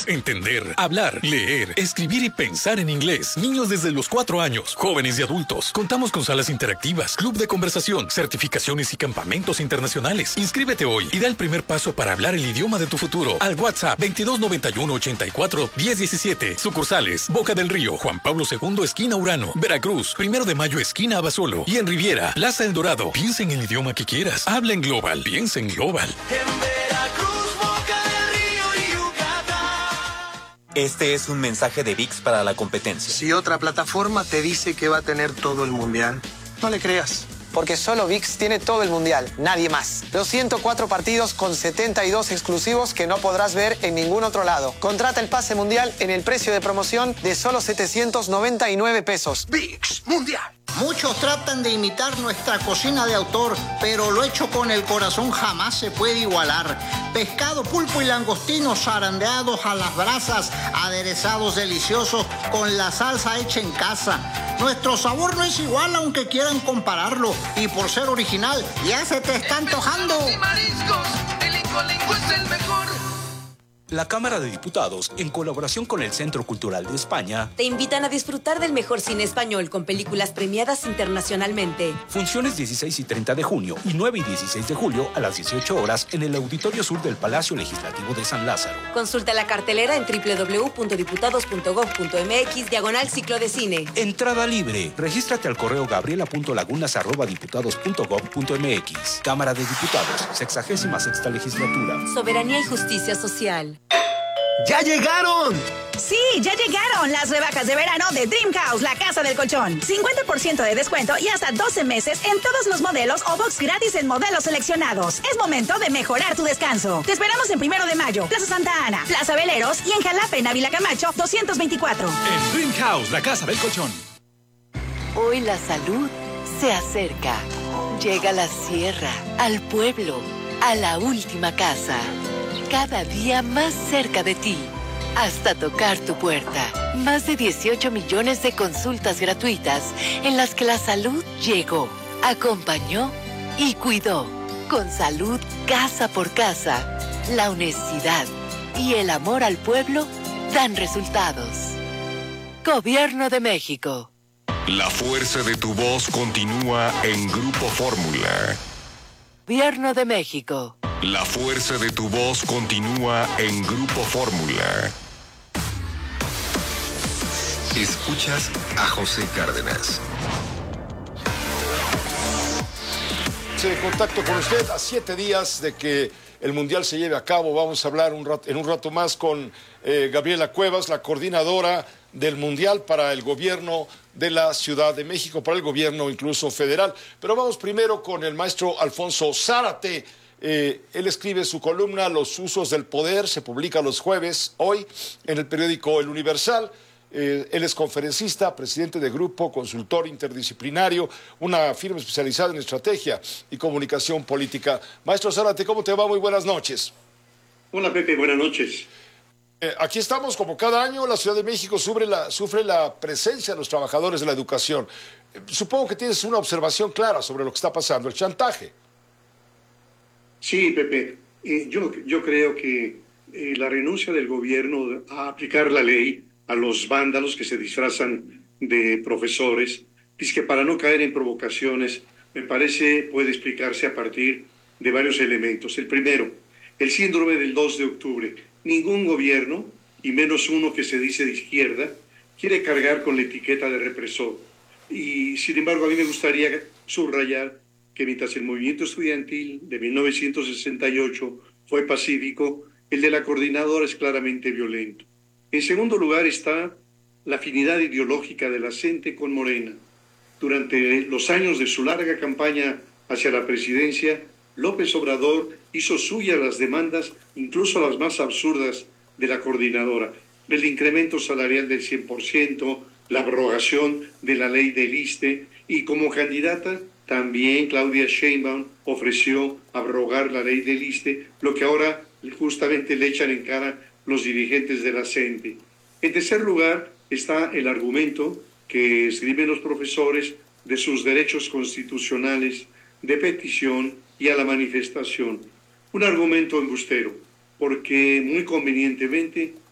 Entender, hablar, leer, escribir y pensar en inglés. Niños desde los 4 años, jóvenes y adultos. Contamos con salas interactivas, club de conversación, certificaciones y campamentos internacionales. Inscríbete hoy y da el primer paso para hablar el idioma de tu futuro. Al WhatsApp 2291 84 1017. Sucursales: Boca del Río, Juan Pablo II, esquina Urano. Veracruz, 1 de Mayo, esquina Abasolo. Y en Riviera, Plaza El Dorado. Piensa en el idioma que quieras. Habla en Global. Piensa en Global. En Veracruz, Boca del Río y Yucatán. Este es un mensaje de ViX para la competencia. Si otra plataforma te dice que va a tener todo el mundial, no le creas. Porque solo ViX tiene todo el mundial, nadie más. Los 104 partidos con 72 exclusivos que no podrás ver en ningún otro lado. Contrata el pase mundial en el precio de promoción de solo 799 pesos. ViX Mundial. Muchos tratan de imitar nuestra cocina de autor, pero lo hecho con el corazón jamás se puede igualar. Pescado, pulpo y langostinos zarandeados a las brasas, aderezados deliciosos con la salsa hecha en casa. Nuestro sabor no es igual aunque quieran compararlo, y por ser original ya se te está antojando. Y mariscos, el Incolinco es el mejor. La Cámara de Diputados, en colaboración con el Centro Cultural de España, te invitan a disfrutar del mejor cine español con películas premiadas internacionalmente. Funciones 16 y 30 de junio y 9 y 16 de julio a las 18 horas en el Auditorio Sur del Palacio Legislativo de San Lázaro. Consulta la cartelera en www.diputados.gov.mx/ciclo de cine. Entrada libre. Regístrate al correo gabriela.lagunas@diputados.gov.mx. Cámara de Diputados, 66ª legislatura. Soberanía y justicia social. ¡Ya llegaron! Sí, ya llegaron las rebajas de verano de Dream House, la casa del colchón. 50% de descuento y hasta 12 meses en todos los modelos o box gratis en modelos seleccionados. Es momento de mejorar tu descanso. Te esperamos en 1 de Mayo, Plaza Santa Ana, Plaza Veleros y en Jalapa, en Ávila Camacho, 224. En Dream House, la casa del colchón. Hoy la salud se acerca. Llega a la sierra, al pueblo, a la última casa. Cada día más cerca de ti, hasta tocar tu puerta. Más de 18 millones de consultas gratuitas en las que la salud llegó, acompañó y cuidó. Con salud casa por casa, la honestidad y el amor al pueblo dan resultados. Gobierno de México. La fuerza de tu voz continúa en Grupo Fórmula. Gobierno de México. La fuerza de tu voz continúa en Grupo Fórmula. Escuchas a José Cárdenas. En contacto con usted a 7 días de que el Mundial se lleve a cabo. Vamos a hablar en un rato más con Gabriela Cuevas, la coordinadora del Mundial para el gobierno de la Ciudad de México, para el gobierno incluso federal. Pero vamos primero con el maestro Alfonso Zárate. Él escribe su columna Los usos del poder, se publica los jueves, hoy, en el periódico El Universal. Él es conferencista, presidente de grupo, consultor interdisciplinario, una firma especializada en estrategia y comunicación política. Maestro Zárate, ¿cómo te va? Muy buenas noches. Hola, Pepe, buenas noches. Aquí estamos, como cada año, la Ciudad de México sufre la presencia de los trabajadores de la educación. Supongo que tienes una observación clara sobre lo que está pasando, el chantaje. Sí, Pepe, yo creo que la renuncia del gobierno a aplicar la ley a los vándalos que se disfrazan de profesores, es que para no caer en provocaciones, me parece puede explicarse a partir de varios elementos. El primero, el síndrome del 2 de octubre. Ningún gobierno, y menos uno que se dice de izquierda, quiere cargar con la etiqueta de represor. Y sin embargo, a mí me gustaría subrayar que mientras el movimiento estudiantil de 1968 fue pacífico, el de la coordinadora es claramente violento. En segundo lugar está la afinidad ideológica de la CENTE con Morena. Durante los años de su larga campaña hacia la presidencia, López Obrador hizo suyas las demandas, incluso las más absurdas, de la coordinadora. El incremento salarial del 100%, la abrogación de la ley del ISSSTE, y como candidata también Claudia Sheinbaum ofreció abrogar la ley del ISSSTE, lo que ahora justamente le echan en cara los dirigentes de la CENTE. En tercer lugar está el argumento que escriben los profesores de sus derechos constitucionales de petición y a la manifestación. Un argumento embustero, porque muy convenientemente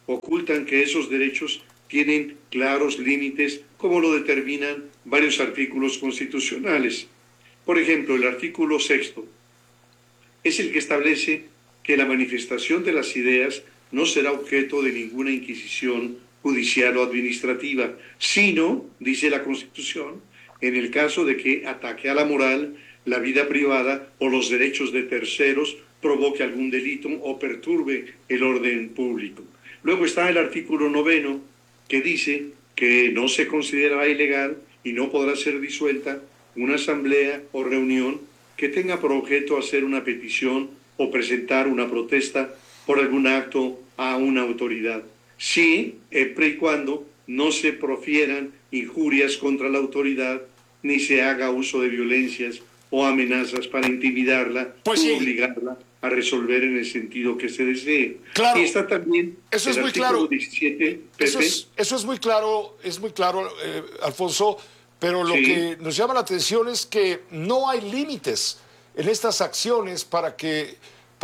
ocultan que esos derechos tienen claros límites, como lo determinan varios artículos constitucionales. Por ejemplo, el artículo 6 es el que establece que la manifestación de las ideas no será objeto de ninguna inquisición judicial o administrativa, sino, dice la Constitución, en el caso de que ataque a la moral, la vida privada o los derechos de terceros, provoque algún delito o perturbe el orden público. Luego está el artículo 9, que dice que no se considerará ilegal y no podrá ser disuelta una asamblea o reunión que tenga por objeto hacer una petición o presentar una protesta por algún acto a una autoridad, siempre y cuando no se profieran injurias contra la autoridad ni se haga uso de violencias o amenazas para intimidarla o obligarla a resolver en el sentido que se desee. Claro. Y está también eso el es muy artículo claro. 17, Pepe. Eso es muy claro, Alfonso, pero lo que nos llama la atención es que no hay límites en estas acciones para que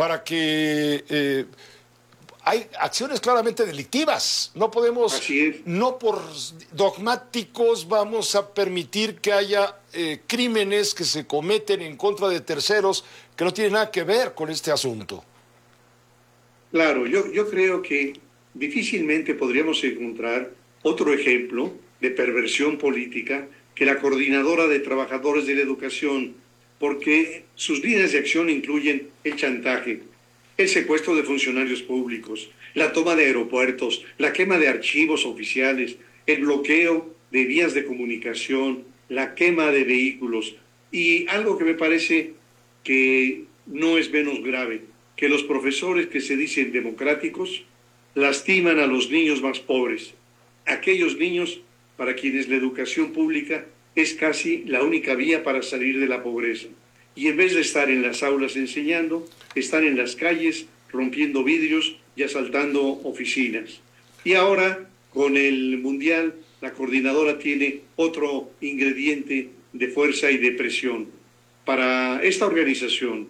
hay acciones claramente delictivas. No podemos, no por dogmáticos vamos a permitir que haya crímenes que se cometen en contra de terceros que no tienen nada que ver con este asunto. Claro, yo creo que difícilmente podríamos encontrar otro ejemplo de perversión política que la Coordinadora de Trabajadores de la Educación, porque sus líneas de acción incluyen el chantaje, el secuestro de funcionarios públicos, la toma de aeropuertos, la quema de archivos oficiales, el bloqueo de vías de comunicación, la quema de vehículos y algo que me parece que no es menos grave, que los profesores que se dicen democráticos lastiman a los niños más pobres, aquellos niños para quienes la educación pública es casi la única vía para salir de la pobreza. Y en vez de estar en las aulas enseñando, están en las calles rompiendo vidrios y asaltando oficinas. Y ahora, con el Mundial, la coordinadora tiene otro ingrediente de fuerza y de presión. Para esta organización,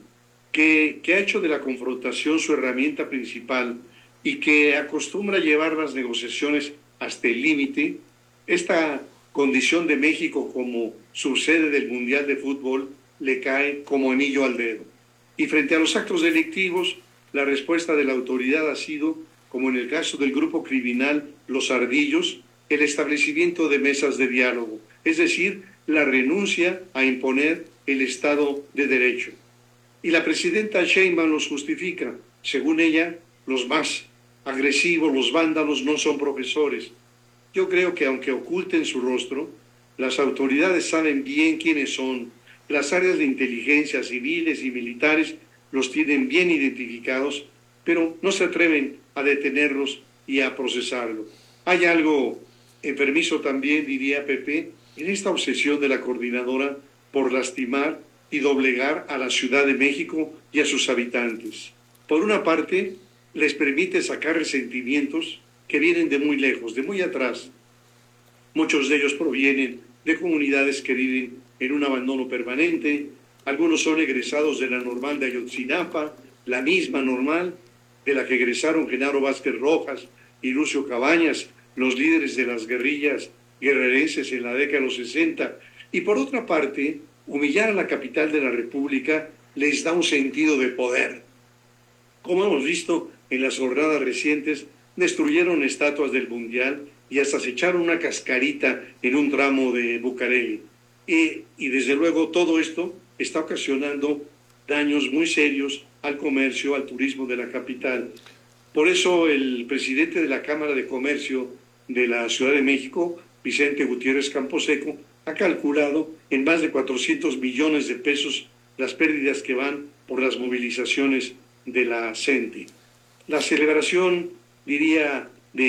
que ha hecho de la confrontación su herramienta principal y que acostumbra llevar las negociaciones hasta el límite, esta condición de México como subsede del Mundial de Fútbol le cae como anillo al dedo. Y frente a los actos delictivos, la respuesta de la autoridad ha sido, como en el caso del grupo criminal Los Ardillos, el establecimiento de mesas de diálogo, es decir, la renuncia a imponer el Estado de Derecho. Y la presidenta Sheinbaum los justifica. Según ella, los más agresivos, los vándalos, no son profesores. Yo creo que aunque oculten su rostro, las autoridades saben bien quiénes son. Las áreas de inteligencia civiles y militares los tienen bien identificados, pero no se atreven a detenerlos y a procesarlo. Hay algo enfermizo también, diría Pepe, en esta obsesión de la coordinadora por lastimar y doblegar a la Ciudad de México y a sus habitantes. Por una parte, les permite sacar resentimientos que vienen de muy lejos, de muy atrás. Muchos de ellos provienen de comunidades que viven en un abandono permanente. Algunos son egresados de la normal de Ayotzinapa, la misma normal de la que egresaron Genaro Vázquez Rojas y Lucio Cabañas, los líderes de las guerrillas guerrerenses en la década de los 60. Y por otra parte, humillar a la capital de la República les da un sentido de poder. Como hemos visto en las jornadas recientes, destruyeron estatuas del Mundial y hasta se echaron una cascarita en un tramo de Bucareli. Y desde luego todo esto está ocasionando daños muy serios al comercio, al turismo de la capital. Por eso el presidente de la Cámara de Comercio de la Ciudad de México, Vicente Gutiérrez Camposeco, ha calculado en más de 400 millones de pesos las pérdidas que van por las movilizaciones de la CENTE. La celebración, diría,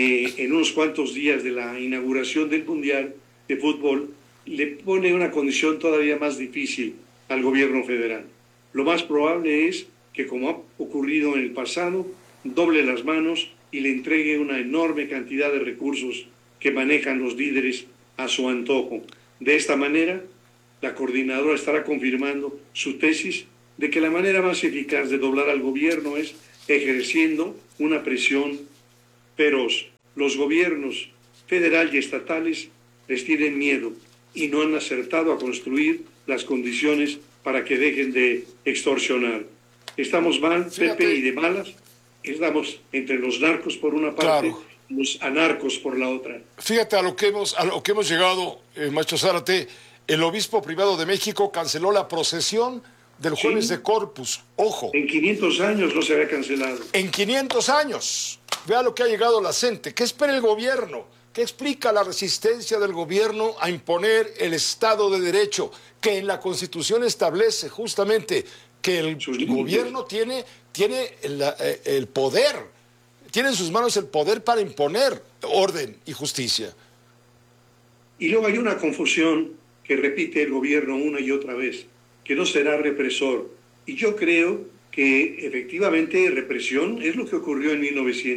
en unos cuantos días de la inauguración del Mundial de Fútbol, le pone una condición todavía más difícil al gobierno federal. Lo más probable es que, como ha ocurrido en el pasado, doble las manos y le entregue una enorme cantidad de recursos que manejan los líderes a su antojo. De esta manera, la coordinadora estará confirmando su tesis de que la manera más eficaz de doblar al gobierno es ejerciendo una presión pero los gobiernos federal y estatales les tienen miedo y no han acertado a construir las condiciones para que dejen de extorsionar. Estamos mal, Pepe, y de malas. Estamos entre los narcos por una parte, y los anarcos por la otra. Fíjate a lo que hemos llegado, maestro Zárate. El obispo primado de México canceló la procesión del jueves de Corpus. Ojo. En 500 años no se había cancelado. En 500 años. Vea lo que ha llegado la gente. ¿Qué espera el gobierno? ¿Qué explica la resistencia del gobierno a imponer el Estado de Derecho, que en la Constitución establece justamente que el gobierno tiene el poder, tiene en sus manos el poder para imponer orden y justicia? Y luego hay una confusión que repite el gobierno una y otra vez, que no será represor. Y yo creo que efectivamente represión es lo que ocurrió en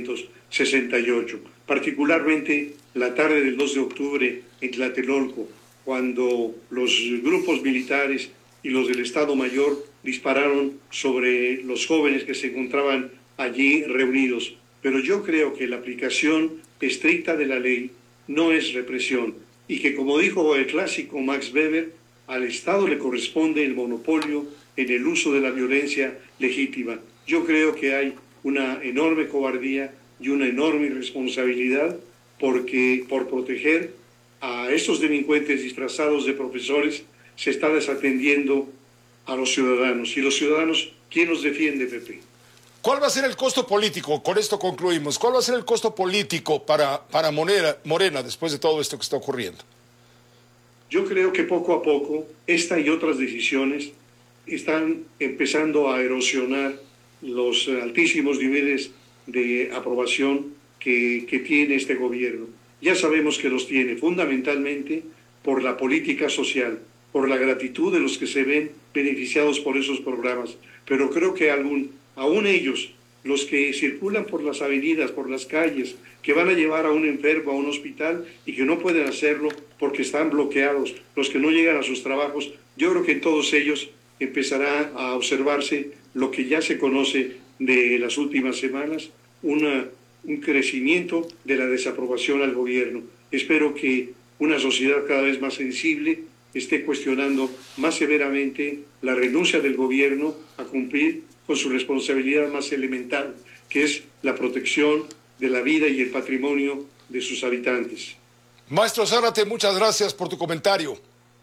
1968, particularmente la tarde del 2 de octubre en Tlatelolco, cuando los grupos militares y los del Estado Mayor dispararon sobre los jóvenes que se encontraban allí reunidos. Pero yo creo que la aplicación estricta de la ley no es represión y que, como dijo el clásico Max Weber, al Estado le corresponde el monopolio en el uso de la violencia legítima. Yo creo que hay una enorme cobardía y una enorme irresponsabilidad porque por proteger a estos delincuentes disfrazados de profesores se está desatendiendo a los ciudadanos. Y los ciudadanos, ¿quién los defiende, Pepe? ¿Cuál va a ser el costo político? Con esto concluimos. ¿Cuál va a ser el costo político para Morena después de todo esto que está ocurriendo? Yo creo que poco a poco esta y otras decisiones están empezando a erosionar los altísimos niveles de aprobación que tiene este gobierno. Ya sabemos que los tiene fundamentalmente por la política social, por la gratitud de los que se ven beneficiados por esos programas. Pero creo que aún ellos, los que circulan por las avenidas, por las calles, que van a llevar a un enfermo a un hospital y que no pueden hacerlo porque están bloqueados, los que no llegan a sus trabajos, yo creo que en todos ellos empezará a observarse lo que ya se conoce de las últimas semanas, un crecimiento de la desaprobación al gobierno. Espero que una sociedad cada vez más sensible esté cuestionando más severamente la renuncia del gobierno a cumplir con su responsabilidad más elemental, que es la protección de la vida y el patrimonio de sus habitantes. Maestro Zárate, muchas gracias por tu comentario.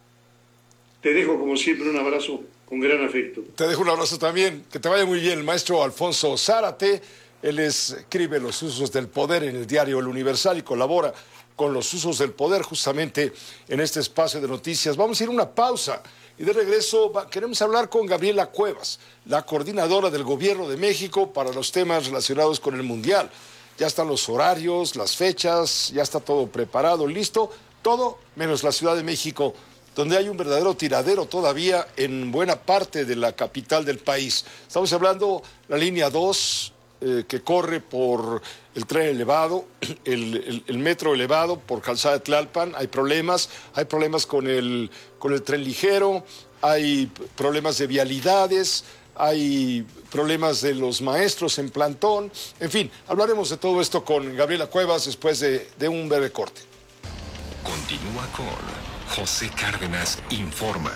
Te dejo, como siempre, un abrazo con gran afecto. Te dejo un abrazo también. Que te vaya muy bien, el maestro Alfonso Zárate. Él escribe Los usos del poder en el diario El Universal y colabora con Los usos del poder justamente en este espacio de noticias. Vamos a ir a una pausa y de regreso queremos hablar con Gabriela Cuevas, la coordinadora del Gobierno de México para los temas relacionados con el Mundial. Ya están los horarios, las fechas, ya está todo preparado, listo, todo menos la Ciudad de México, donde hay un verdadero tiradero todavía en buena parte de la capital del país. Estamos hablando de la línea 2, que corre por el tren elevado, el metro elevado por Calzada de Tlalpan. Hay problemas con el tren ligero, hay problemas de vialidades, hay problemas de los maestros en plantón. En fin, hablaremos de todo esto con Gabriela Cuevas después de un breve corte. Continúa con José Cárdenas Informa.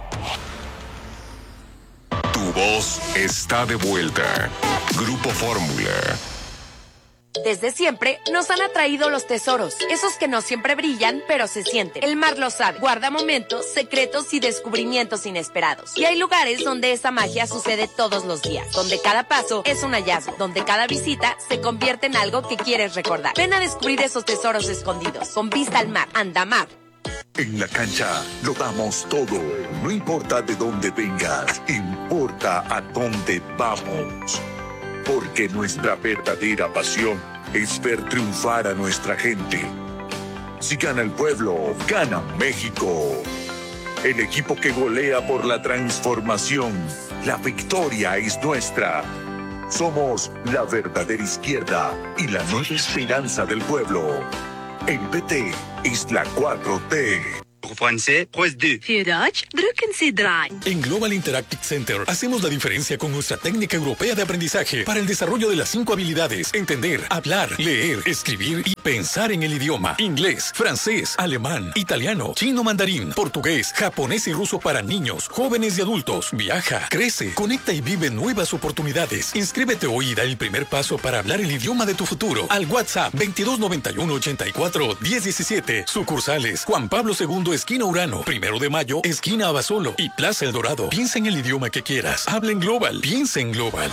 Tu voz está de vuelta. Grupo Fórmula. Desde siempre nos han atraído los tesoros, esos que no siempre brillan, pero se sienten. El mar lo sabe, guarda momentos, secretos y descubrimientos inesperados. Y hay lugares donde esa magia sucede todos los días, donde cada paso es un hallazgo, donde cada visita se convierte en algo que quieres recordar. Ven a descubrir esos tesoros escondidos, con vista al mar, Andamar. En la cancha lo damos todo, no importa de dónde vengas, importa a dónde vamos. Porque nuestra verdadera pasión es ver triunfar a nuestra gente. Si gana el pueblo, gana México. El equipo que golea por la transformación. La victoria es nuestra. Somos la verdadera izquierda y la nueva esperanza del pueblo. El PT es la 4T. Pour français, presse 2. Für Deutsch, drücken Sie 3. En Global Interactive Center hacemos la diferencia con nuestra técnica europea de aprendizaje para el desarrollo de las 5 habilidades: entender, hablar, leer, escribir y pensar en el idioma. Inglés, francés, alemán, italiano, chino mandarín, portugués, japonés y ruso para niños, jóvenes y adultos. Viaja, crece, conecta y vive nuevas oportunidades. Inscríbete hoy y da el primer paso para hablar el idioma de tu futuro al WhatsApp 2291 84 1017. Sucursales Juan Pablo II, esquina Urano, 1 de Mayo, esquina Abasolo y Plaza El Dorado. Piensa en el idioma que quieras. Habla en Global. Piensa en Global.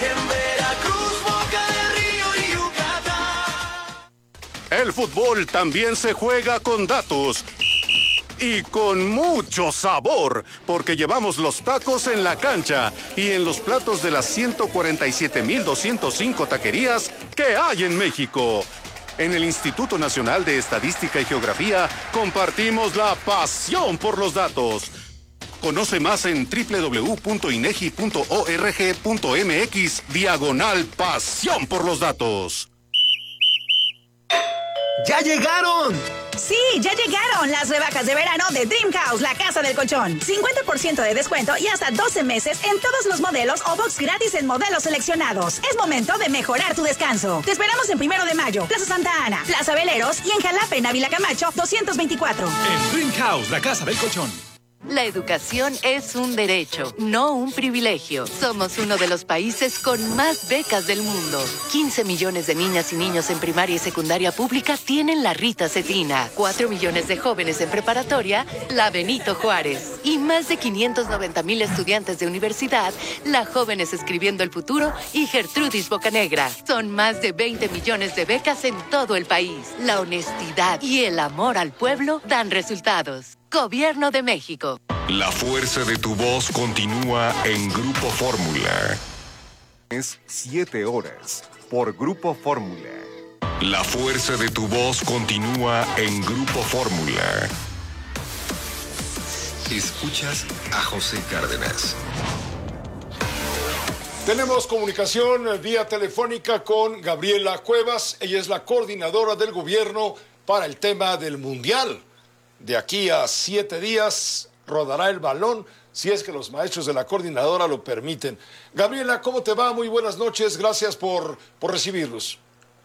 El fútbol también se juega con datos. Y con mucho sabor, porque llevamos los tacos en la cancha y en los platos de las 147,205 taquerías que hay en México. En el Instituto Nacional de Estadística y Geografía compartimos la pasión por los datos. Conoce más en www.inegi.org.mx/pasión por los datos. ¡Ya llegaron! Sí, ya llegaron las rebajas de verano de Dream House, la casa del colchón. 50% de descuento y hasta 12 meses en todos los modelos o box gratis en modelos seleccionados. Es momento de mejorar tu descanso. Te esperamos en 1 de Mayo, Plaza Santa Ana, Plaza Veleros y en Jalapa, en Ávila Camacho, 224. En Dream House, la casa del colchón. La educación es un derecho, no un privilegio. Somos uno de los países con más becas del mundo. 15 millones de niñas y niños en primaria y secundaria pública tienen la Rita Cetina. 4 millones de jóvenes en preparatoria, la Benito Juárez. Y más de 590,000 estudiantes de universidad, la Jóvenes Escribiendo el Futuro y Gertrudis Bocanegra. Son más de 20 millones de becas en todo el país. La honestidad y el amor al pueblo dan resultados. Gobierno de México. La fuerza de tu voz continúa en Grupo Fórmula. Es 7 horas por Grupo Fórmula. La fuerza de tu voz continúa en Grupo Fórmula. Escuchas a José Cárdenas. Tenemos comunicación vía telefónica con Gabriela Cuevas. Ella es la coordinadora del gobierno para el tema del Mundial. De aquí a 7 días rodará el balón, si es que los maestros de la coordinadora lo permiten. Gabriela, ¿cómo te va? Muy buenas noches, gracias por recibirnos.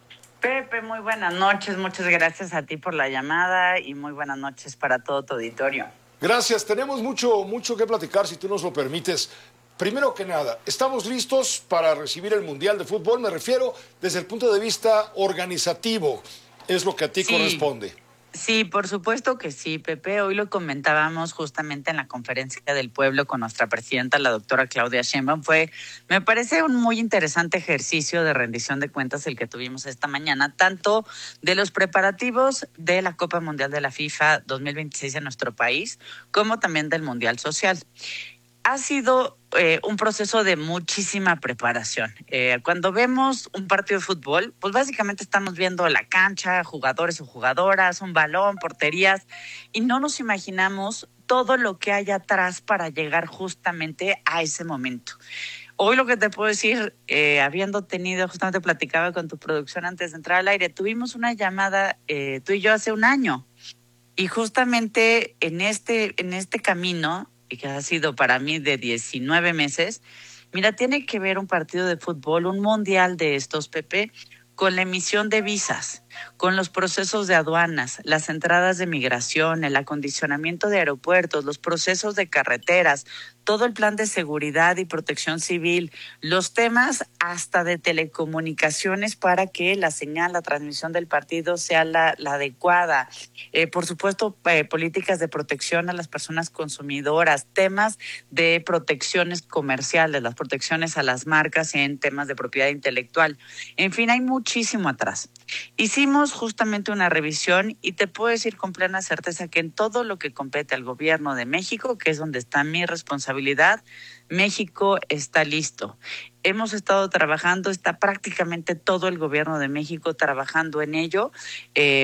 Pepe, muy buenas noches, muchas gracias a ti por la llamada y muy buenas noches para todo tu auditorio. Gracias, tenemos mucho que platicar, si tú nos lo permites. Primero que nada, ¿estamos listos para recibir el Mundial de Fútbol? Me refiero desde el punto de vista organizativo, es lo que a ti corresponde. Sí, por supuesto que sí, Pepe. Hoy lo comentábamos justamente en la conferencia del pueblo con nuestra presidenta, la doctora Claudia Sheinbaum. Me parece un muy interesante ejercicio de rendición de cuentas el que tuvimos esta mañana, tanto de los preparativos de la Copa Mundial de la FIFA 2026 en nuestro país, como también del Mundial Social. Ha sido un proceso de muchísima preparación. Cuando vemos un partido de fútbol, pues básicamente estamos viendo la cancha, jugadores o jugadoras, un balón, porterías, y no nos imaginamos todo lo que hay atrás para llegar justamente a ese momento. Hoy lo que te puedo decir, habiendo tenido, justamente platicaba con tu producción antes de entrar al aire, tuvimos una llamada tú y yo hace un año, y justamente en este camino, y que ha sido para mí de 19 meses, mira, tiene que ver un partido de fútbol, un mundial de estos, Pepe, con la emisión de visas, con los procesos de aduanas, las entradas de migración, el acondicionamiento de aeropuertos, los procesos de carreteras, todo el plan de seguridad y protección civil, los temas hasta de telecomunicaciones para que la señal, la transmisión del partido sea la adecuada. Por supuesto, políticas de protección a las personas consumidoras, temas de protecciones comerciales, las protecciones a las marcas en temas de propiedad intelectual. En fin, hay muchísimo atrás. Hicimos justamente una revisión y te puedo decir con plena certeza que en todo lo que compete al gobierno de México, que es donde está mi responsabilidad, México está listo. Hemos estado trabajando, está prácticamente todo el gobierno de México trabajando en ello.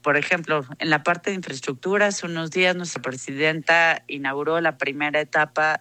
por ejemplo, en la parte de infraestructura, hace unos días nuestra presidenta inauguró la primera etapa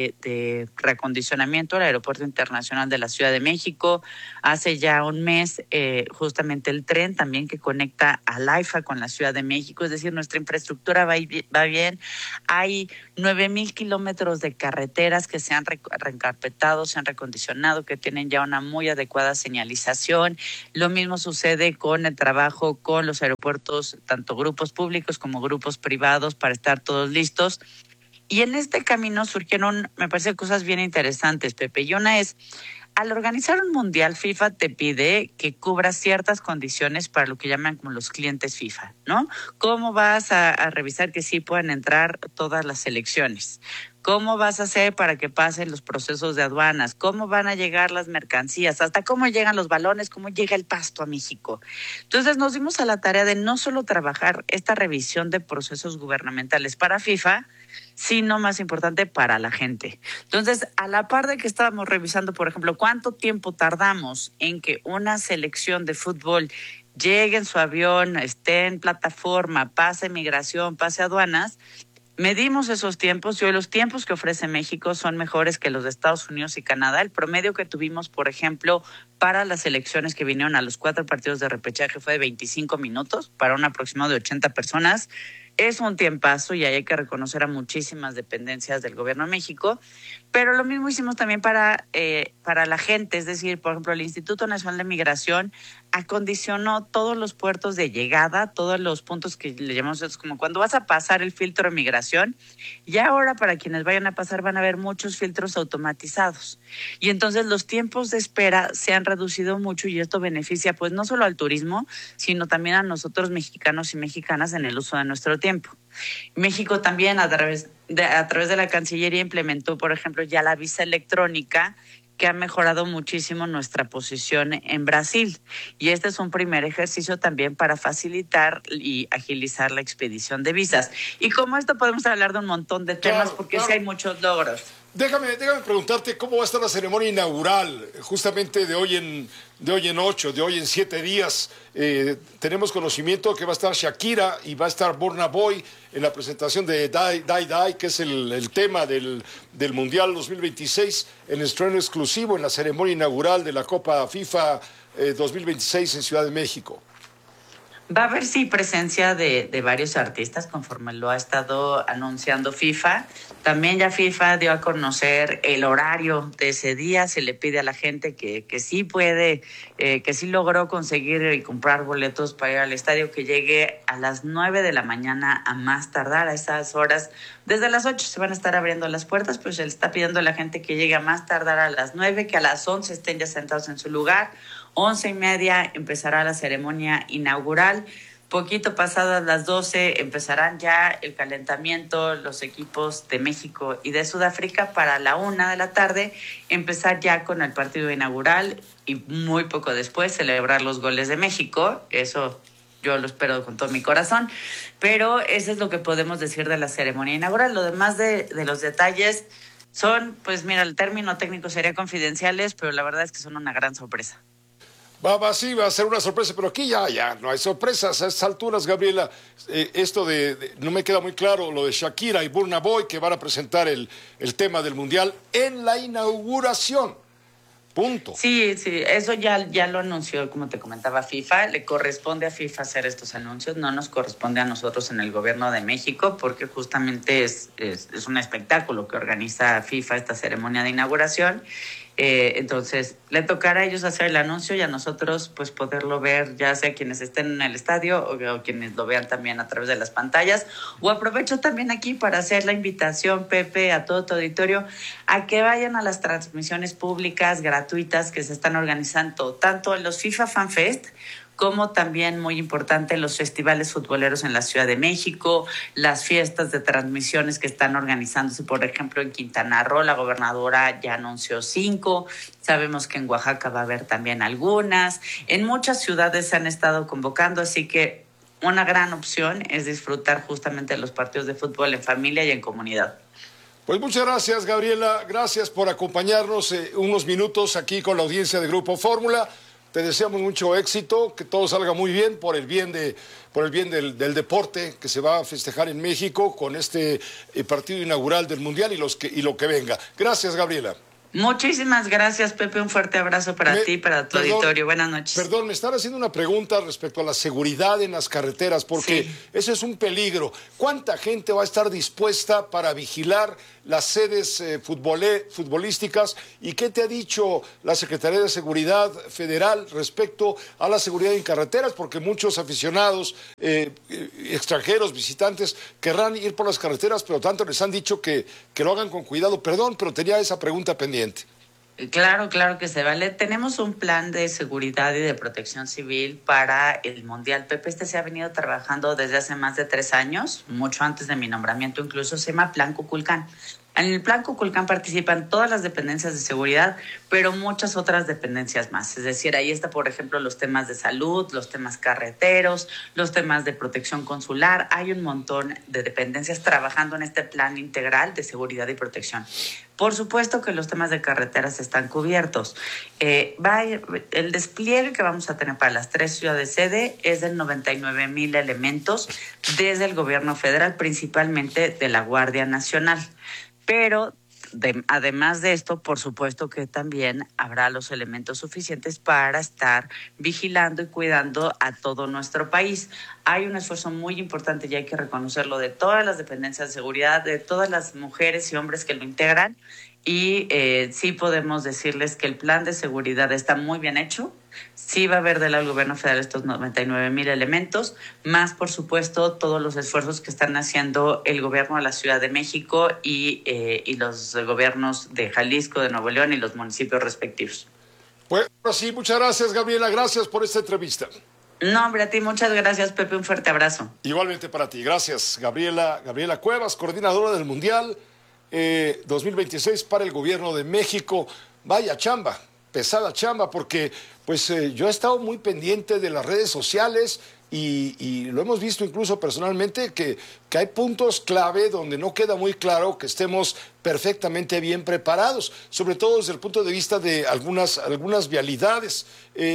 de reacondicionamiento del Aeropuerto Internacional de la Ciudad de México. Hace ya un mes, justamente el tren también que conecta al AIFA con la Ciudad de México, es decir, nuestra infraestructura va bien. Hay 9,000 kilómetros de carreteras que se han reencarpetado, se han recondicionado, que tienen ya una muy adecuada señalización. Lo mismo sucede con el trabajo con los aeropuertos, tanto grupos públicos como grupos privados, para estar todos listos. Y en este camino surgieron, me parece, cosas bien interesantes, Pepe. Y una es, al organizar un mundial, FIFA te pide que cubras ciertas condiciones para lo que llaman como los clientes FIFA, ¿no? ¿Cómo vas a revisar que sí puedan entrar todas las selecciones? ¿Cómo vas a hacer para que pasen los procesos de aduanas? ¿Cómo van a llegar las mercancías? ¿Hasta cómo llegan los balones? ¿Cómo llega el pasto a México? Entonces nos dimos a la tarea de no solo trabajar esta revisión de procesos gubernamentales para FIFA, sino más importante para la gente. Entonces, a la par de que estábamos revisando, por ejemplo, cuánto tiempo tardamos en que una selección de fútbol llegue en su avión, esté en plataforma, pase migración, pase aduanas, medimos esos tiempos y hoy los tiempos que ofrece México son mejores que los de Estados Unidos y Canadá. El promedio que tuvimos, por ejemplo, para las selecciones que vinieron a los 4 partidos de repechaje fue de 25 minutos para un aproximado de 80 personas. Es un tiempazo y ahí hay que reconocer a muchísimas dependencias del gobierno de México, pero lo mismo hicimos también para la gente, es decir, por ejemplo, el Instituto Nacional de Migración acondicionó todos los puertos de llegada, todos los puntos que le llamamos como cuando vas a pasar el filtro de migración, y ahora para quienes vayan a pasar van a haber muchos filtros automatizados. Y entonces los tiempos de espera se han reducido mucho y esto beneficia pues no solo al turismo, sino también a nosotros mexicanos y mexicanas en el uso de nuestro tiempo. México también a través de la Cancillería implementó, por ejemplo, ya la visa electrónica, que ha mejorado muchísimo nuestra posición en Brasil. Y este es un primer ejercicio también para facilitar y agilizar la expedición de visas. Y como esto podemos hablar de un montón de temas, porque sí hay muchos logros. Déjame preguntarte cómo va a estar la ceremonia inaugural, justamente de hoy en 7 días. Tenemos conocimiento que va a estar Shakira y va a estar Burna Boy en la presentación de Die, que es el tema del Mundial 2026, en estreno exclusivo en la ceremonia inaugural de la Copa FIFA 2026 en Ciudad de México. Va a haber, sí, presencia de varios artistas conforme lo ha estado anunciando FIFA. También ya FIFA dio a conocer el horario de ese día. Se le pide a la gente que sí puede, que sí logró conseguir y comprar boletos para ir al estadio, que llegue a las 9 de la mañana a más tardar. A esas horas, desde las 8 se van a estar abriendo las puertas, pues se le está pidiendo a la gente que llegue a más tardar a las 9, que a las 11 estén ya sentados en su lugar. 11:30 empezará la ceremonia inaugural. Poquito pasadas las 12 empezarán ya el calentamiento, los equipos de México y de Sudáfrica, para la 1 de la tarde empezar ya con el partido inaugural y muy poco después celebrar los goles de México. Eso yo lo espero con todo mi corazón, pero eso es lo que podemos decir de la ceremonia inaugural. Lo demás de los detalles son, pues mira, el término técnico sería confidenciales, pero la verdad es que son una gran sorpresa. Sí, va a ser una sorpresa, pero aquí ya no hay sorpresas a estas alturas, Gabriela. Esto no me queda muy claro, lo de Shakira y Burna Boy, que van a presentar el tema del Mundial en la inauguración. Punto. Sí, eso ya lo anunció, como te comentaba, FIFA. Le corresponde a FIFA hacer estos anuncios, no nos corresponde a nosotros en el gobierno de México, porque justamente es un espectáculo que organiza FIFA, esta ceremonia de inauguración. Entonces le tocará a ellos hacer el anuncio y a nosotros pues poderlo ver, ya sea quienes estén en el estadio o quienes lo vean también a través de las pantallas. O aprovecho también aquí para hacer la invitación, Pepe, a todo tu auditorio, a que vayan a las transmisiones públicas gratuitas que se están organizando tanto en los FIFA Fan Fest como también, muy importante, los festivales futboleros en la Ciudad de México, las fiestas de transmisiones que están organizándose, por ejemplo, en Quintana Roo, la gobernadora ya anunció 5, sabemos que en Oaxaca va a haber también algunas, en muchas ciudades se han estado convocando, así que una gran opción es disfrutar justamente de los partidos de fútbol en familia y en comunidad. Pues muchas gracias, Gabriela, gracias por acompañarnos unos minutos aquí con la audiencia de Grupo Fórmula. te deseamos mucho éxito, que todo salga muy bien por el bien del deporte que se va a festejar en México con este partido inaugural del Mundial y lo que venga. Gracias, Gabriela. Muchísimas gracias, Pepe. Un fuerte abrazo para ti y para tu auditorio. Buenas noches. Perdón, me están haciendo una pregunta respecto a la seguridad en las carreteras, porque eso es un peligro. ¿Cuánta gente va a estar dispuesta para vigilar las sedes futbolísticas? ¿Y qué te ha dicho la Secretaría de Seguridad Federal respecto a la seguridad en carreteras? Porque muchos aficionados, extranjeros, visitantes, querrán ir por las carreteras, pero tanto les han dicho que lo hagan con cuidado. Perdón, pero tenía esa pregunta pendiente. Claro que se vale. Tenemos un plan de seguridad y de protección civil para el Mundial. Pepe, se ha venido trabajando desde hace más de 3 años, mucho antes de mi nombramiento incluso. Se llama Plan Kukulcán. En el Plan Kukulcán participan todas las dependencias de seguridad, pero muchas otras dependencias más. Es decir, ahí está, por ejemplo, los temas de salud, los temas carreteros, los temas de protección consular. Hay un montón de dependencias trabajando en este plan integral de seguridad y protección. Por supuesto que los temas de carreteras están cubiertos. El despliegue que vamos a tener para las 3 ciudades sede es de 99,000 elementos desde el gobierno federal, principalmente de la Guardia Nacional. Pero además de esto, por supuesto que también habrá los elementos suficientes para estar vigilando y cuidando a todo nuestro país. Hay un esfuerzo muy importante, y hay que reconocerlo, de todas las dependencias de seguridad, de todas las mujeres y hombres que lo integran. Y sí podemos decirles que el plan de seguridad está muy bien hecho. Sí va a haber del lado del gobierno federal estos 99,000 elementos, más por supuesto todos los esfuerzos que están haciendo el gobierno de la Ciudad de México y los gobiernos de Jalisco, de Nuevo León y los municipios respectivos. Bueno, sí, muchas gracias, Gabriela. Gracias por esta entrevista. No, hombre, a ti muchas gracias, Pepe. Un fuerte abrazo. Igualmente para ti. Gracias, Gabriela Cuevas, coordinadora del Mundial 2026 para el gobierno de México. Vaya chamba, pesada chamba, porque pues yo he estado muy pendiente de las redes sociales y lo hemos visto incluso personalmente que hay puntos clave donde no queda muy claro que estemos perfectamente bien preparados, sobre todo desde el punto de vista de algunas vialidades.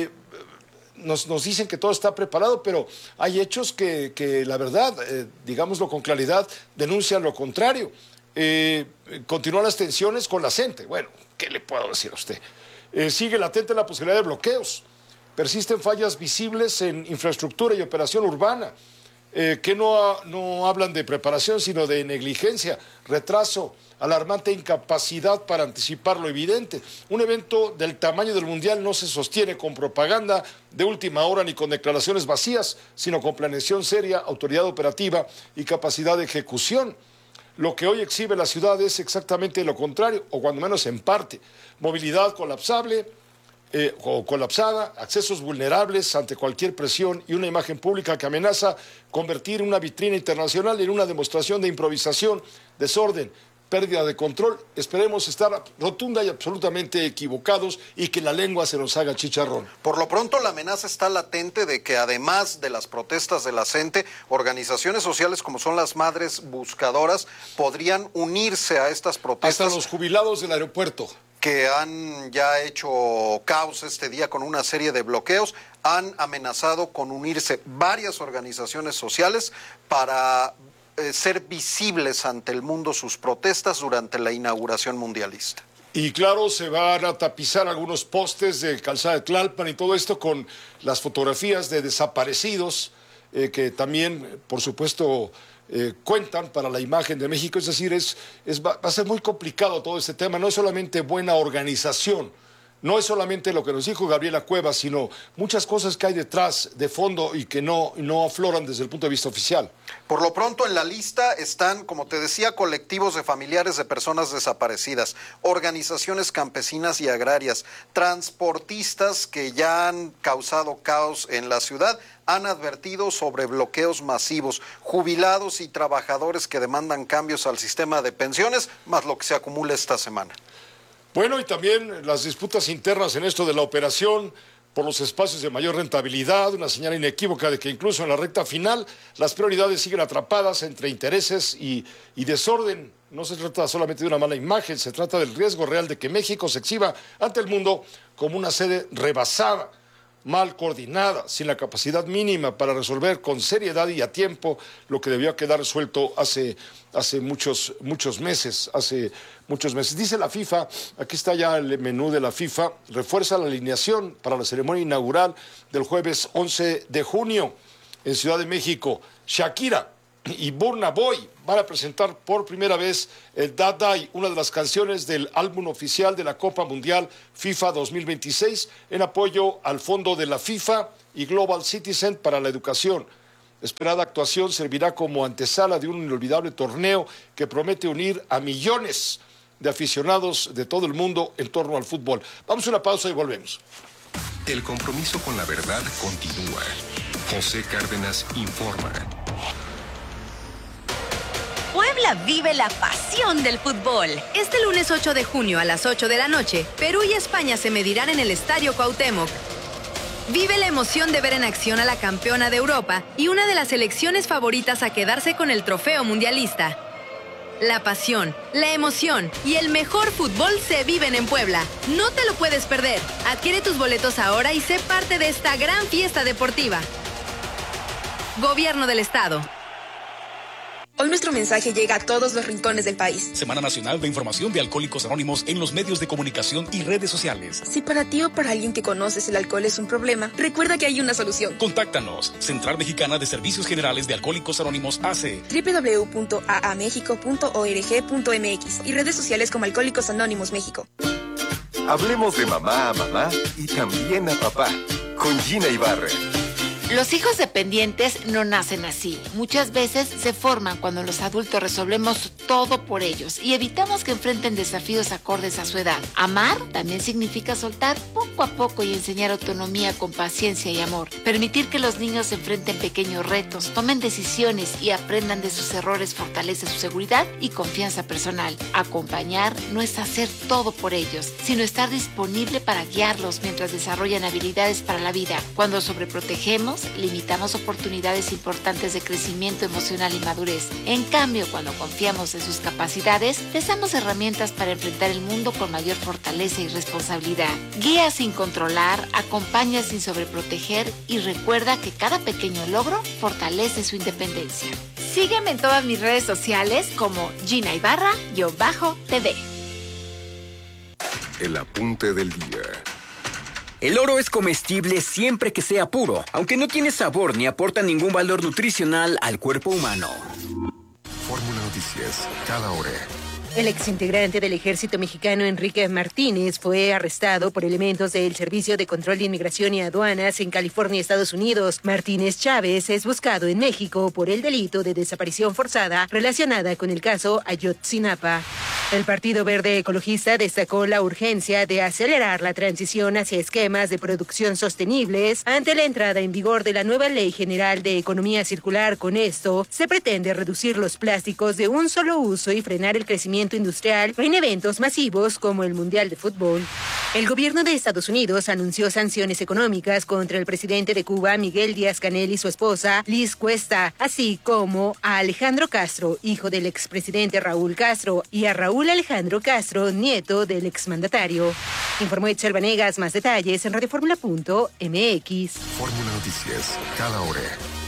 Nos dicen que todo está preparado, pero hay hechos que la verdad, digámoslo con claridad, denuncian lo contrario. Continúan las tensiones con la gente. Bueno, ¿qué le puedo decir a usted? Sigue latente la posibilidad de bloqueos. Persisten fallas visibles en infraestructura y operación urbana, que no hablan de preparación, sino de negligencia, retraso, alarmante incapacidad para anticipar lo evidente. Un evento del tamaño del Mundial no se sostiene con propaganda de última hora ni con declaraciones vacías, sino con planeación seria, autoridad operativa y capacidad de ejecución. Lo que hoy exhibe la ciudad es exactamente lo contrario, o cuando menos en parte. Movilidad colapsable o colapsada, accesos vulnerables ante cualquier presión y una imagen pública que amenaza convertir una vitrina internacional en una demostración de improvisación, desorden, pérdida de control. Esperemos estar rotunda y absolutamente equivocados y que la lengua se nos haga chicharrón. Por lo pronto, la amenaza está latente de que además de las protestas de la gente, organizaciones sociales como son las Madres Buscadoras podrían unirse a estas protestas. Hasta los jubilados del aeropuerto, que han ya hecho caos este día con una serie de bloqueos, han amenazado con unirse varias organizaciones sociales para ser visibles ante el mundo sus protestas durante la inauguración mundialista. Y claro, se van a tapizar algunos postes de Calzada de Tlalpan y todo esto con las fotografías de desaparecidos, que también, por supuesto, cuentan para la imagen de México. Es decir, va a ser muy complicado todo este tema. No es solamente buena organización, no es solamente lo que nos dijo Gabriela Cuevas, sino muchas cosas que hay detrás, de fondo, y que no afloran desde el punto de vista oficial. Por lo pronto en la lista están, como te decía, colectivos de familiares de personas desaparecidas, organizaciones campesinas y agrarias, transportistas que ya han causado caos en la ciudad, han advertido sobre bloqueos masivos, jubilados y trabajadores que demandan cambios al sistema de pensiones, más lo que se acumula esta semana. Bueno, y también las disputas internas en esto de la operación por los espacios de mayor rentabilidad, una señal inequívoca de que incluso en la recta final las prioridades siguen atrapadas entre intereses y desorden. No se trata solamente de una mala imagen, se trata del riesgo real de que México se exhiba ante el mundo como una sede rebasada mal coordinada, sin la capacidad mínima para resolver con seriedad y a tiempo lo que debió quedar resuelto hace muchos meses. Dice la FIFA, aquí está ya el menú de la FIFA, refuerza la alineación para la ceremonia inaugural del jueves 11 de junio en Ciudad de México. Shakira y Burna Boy van a presentar por primera vez el Dadai, una de las canciones del álbum oficial de la Copa Mundial FIFA 2026, en apoyo al fondo de la FIFA y Global Citizen para la educación. La esperada actuación servirá como antesala de un inolvidable torneo que promete unir a millones de aficionados de todo el mundo en torno al fútbol. Vamos a una pausa y volvemos. El compromiso con la verdad continúa. José Cárdenas informa. Puebla vive la pasión del fútbol. Este lunes 8 de junio a las 8 de la noche, Perú y España se medirán en el Estadio Cuauhtémoc. Vive la emoción de ver en acción a la campeona de Europa y una de las selecciones favoritas a quedarse con el trofeo mundialista. La pasión, la emoción y el mejor fútbol se viven en Puebla. No te lo puedes perder. Adquiere tus boletos ahora y sé parte de esta gran fiesta deportiva. Gobierno del Estado. Hoy nuestro mensaje llega a todos los rincones del país. Semana Nacional de Información de Alcohólicos Anónimos en los medios de comunicación y redes sociales. Si para ti o para alguien que conoces el alcohol es un problema, recuerda que hay una solución. Contáctanos. Central Mexicana de Servicios Generales de Alcohólicos Anónimos AC. www.aamexico.org.mx y redes sociales como Alcohólicos Anónimos México. Hablemos de mamá a mamá y también a papá, con Gina Ibarra. Los hijos dependientes no nacen así. Muchas veces se forman cuando los adultos resolvemos todo por ellos y evitamos que enfrenten desafíos acordes a su edad. Amar también significa soltar poco a poco y enseñar autonomía con paciencia y amor. Permitir que los niños enfrenten pequeños retos, tomen decisiones y aprendan de sus errores fortalece su seguridad y confianza personal. Acompañar no es hacer todo por ellos, sino estar disponible para guiarlos mientras desarrollan habilidades para la vida. Cuando sobreprotegemos, limitamos oportunidades importantes de crecimiento emocional y madurez. En cambio, cuando confiamos en sus capacidades, les damos herramientas para enfrentar el mundo con mayor fortaleza y responsabilidad. Guía sin controlar, acompaña sin sobreproteger y recuerda que cada pequeño logro fortalece su independencia. Sígueme en todas mis redes sociales como Gina Ibarra-TV. El apunte del día. El oro es comestible siempre que sea puro, aunque no tiene sabor ni aporta ningún valor nutricional al cuerpo humano. Fórmula Noticias, cada hora. El exintegrante del ejército mexicano Enrique Martínez fue arrestado por elementos del Servicio de Control de Inmigración y Aduanas en California, Estados Unidos. Martínez Chávez es buscado en México por el delito de desaparición forzada relacionada con el caso Ayotzinapa. El Partido Verde Ecologista destacó la urgencia de acelerar la transición hacia esquemas de producción sostenibles ante la entrada en vigor de la nueva Ley General de Economía Circular. Con esto, se pretende reducir los plásticos de un solo uso y frenar el crecimiento industrial en eventos masivos como el Mundial de Fútbol. El gobierno de Estados Unidos anunció sanciones económicas contra el presidente de Cuba, Miguel Díaz-Canel, y su esposa, Liz Cuesta, así como a Alejandro Castro, hijo del expresidente Raúl Castro, y a Raúl Alejandro Castro, nieto del exmandatario. Informó Itzel Vanegas. Más detalles en radioformula.mx. Fórmula Noticias, cada hora.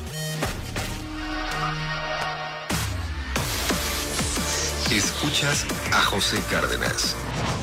Escuchas a José Cárdenas.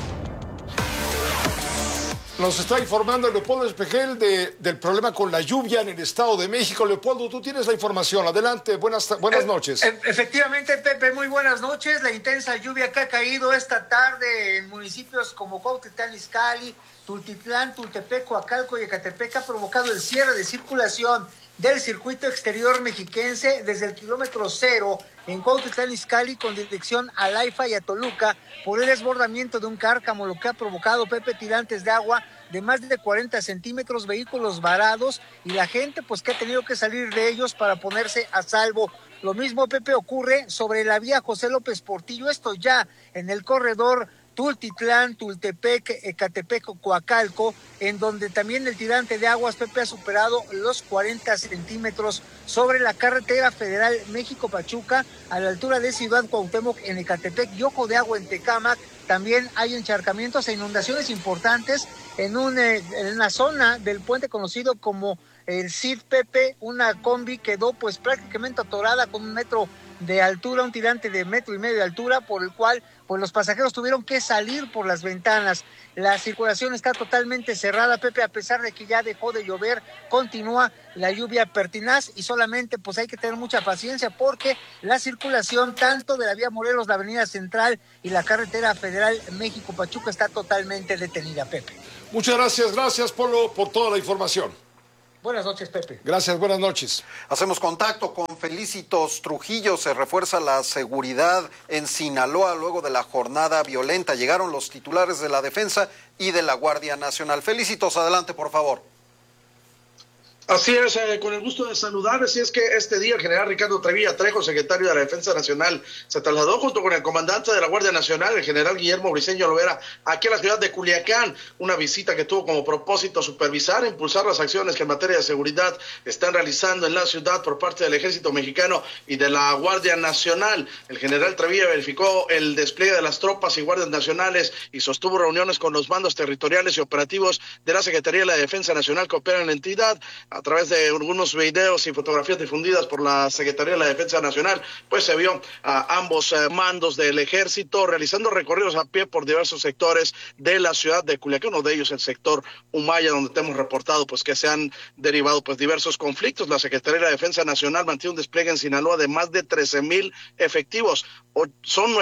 Nos está informando Leopoldo Espejel del problema con la lluvia en el Estado de México. Leopoldo, tú tienes la información. Adelante, buenas noches. Efectivamente, Pepe, muy buenas noches. La intensa lluvia que ha caído esta tarde en municipios como Cuautitlán Izcalli, Tultitlán, Tultepec, Coacalco y Ecatepec ha provocado el cierre de circulación del circuito exterior mexiquense desde el kilómetro 0 en Cuautitlán Izcalli con dirección a Laifa y a Toluca por el desbordamiento de un cárcamo, lo que ha provocado, Pepe, tirantes de agua de más de 40 centímetros, vehículos varados y la gente pues que ha tenido que salir de ellos para ponerse a salvo. Lo mismo, Pepe, ocurre sobre la vía José López Portillo, esto ya en el corredor Tultitlán, Tultepec, Ecatepec, Coacalco, en donde también el tirante de aguas, Pepe, ha superado los 40 centímetros sobre la carretera federal México-Pachuca, a la altura de Ciudad Cuauhtémoc en Ecatepec y Ojo de Agua en Tecámac, también hay encharcamientos e inundaciones importantes en una zona del puente conocido como el Cid Pepe. Una combi quedó pues prácticamente atorada con 1 metro de altura, un tirante de 1,5 metros de altura, por el cual pues los pasajeros tuvieron que salir por las ventanas. La circulación está totalmente cerrada, Pepe, a pesar de que ya dejó de llover, continúa la lluvia pertinaz y solamente pues hay que tener mucha paciencia porque la circulación tanto de la vía Morelos, la avenida Central y la carretera federal México-Pachuca está totalmente detenida, Pepe. Muchas gracias Polo por toda la información. Buenas noches, Pepe. Gracias, buenas noches. Hacemos contacto con Felicitos Trujillo. Se refuerza la seguridad en Sinaloa luego de la jornada violenta. Llegaron los titulares de la Defensa y de la Guardia Nacional. Felicitos, adelante, por favor. Así es, con el gusto de saludar. Así es que este día el general Ricardo Trevilla Trejo, secretario de la Defensa Nacional, se trasladó junto con el comandante de la Guardia Nacional, el general Guillermo Briceño Lovera, aquí a la ciudad de Culiacán. Una visita que tuvo como propósito supervisar e impulsar las acciones que en materia de seguridad están realizando en la ciudad por parte del Ejército Mexicano y de la Guardia Nacional. El general Trevilla verificó el despliegue de las tropas y guardias nacionales y sostuvo reuniones con los mandos territoriales y operativos de la Secretaría de la Defensa Nacional que operan en la entidad. A través de algunos videos y fotografías difundidas por la Secretaría de la Defensa Nacional, pues se vio a ambos mandos del ejército realizando recorridos a pie por diversos sectores de la ciudad de Culiacán, uno de ellos el sector Humaya, donde te hemos reportado pues que se han derivado pues diversos conflictos. La Secretaría de la Defensa Nacional mantiene un despliegue en Sinaloa de más de 13,000 efectivos. Son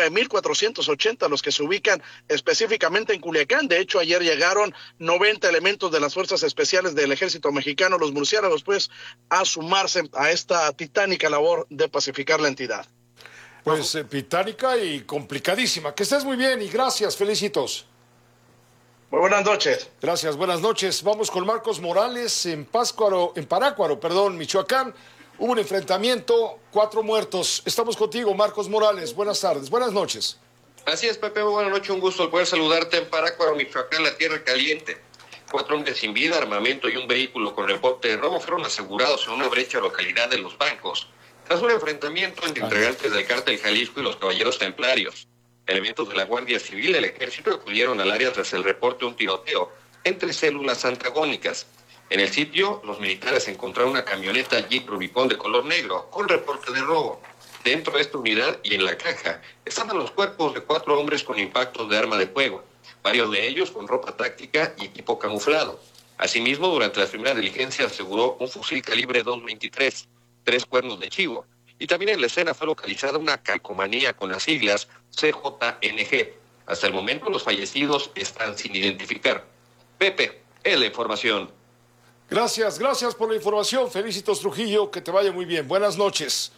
9,480 los que se ubican específicamente en Culiacán. De hecho, ayer llegaron 90 elementos de las fuerzas especiales del Ejército Mexicano, los murciélagos, pues, a sumarse a esta titánica labor de pacificar la entidad. Pues titánica y complicadísima. Que estés muy bien y gracias, Felicitos. Muy buenas noches. Gracias, buenas noches. Vamos con Marcos Morales en Parácuaro, Michoacán. Hubo un enfrentamiento, 4 muertos. Estamos contigo, Marcos Morales. Buenas tardes, buenas noches. Así es, Pepe, muy buenas noches. Un gusto el poder saludarte en Parácuaro, Michoacán, la tierra caliente. 4 hombres sin vida, armamento y un vehículo con reporte de robo fueron asegurados en una brecha localidad de Los Bancos, tras un enfrentamiento entre integrantes del Cártel Jalisco y los Caballeros Templarios. Elementos de la Guardia Civil y el Ejército acudieron al área tras el reporte de un tiroteo entre células antagónicas. En el sitio, los militares encontraron una camioneta Jeep Rubicon de color negro con reporte de robo. Dentro de esta unidad y en la caja estaban los cuerpos de 4 hombres con impactos de arma de fuego, varios de ellos con ropa táctica y equipo camuflado. Asimismo, durante la primera diligencia aseguró un fusil calibre .223, 3 cuernos de chivo, y también en la escena fue localizada una calcomanía con las siglas CJNG. Hasta el momento los fallecidos están sin identificar. Pepe, es la información. Gracias por la información. Felicitos, Trujillo, que te vaya muy bien. Buenas noches.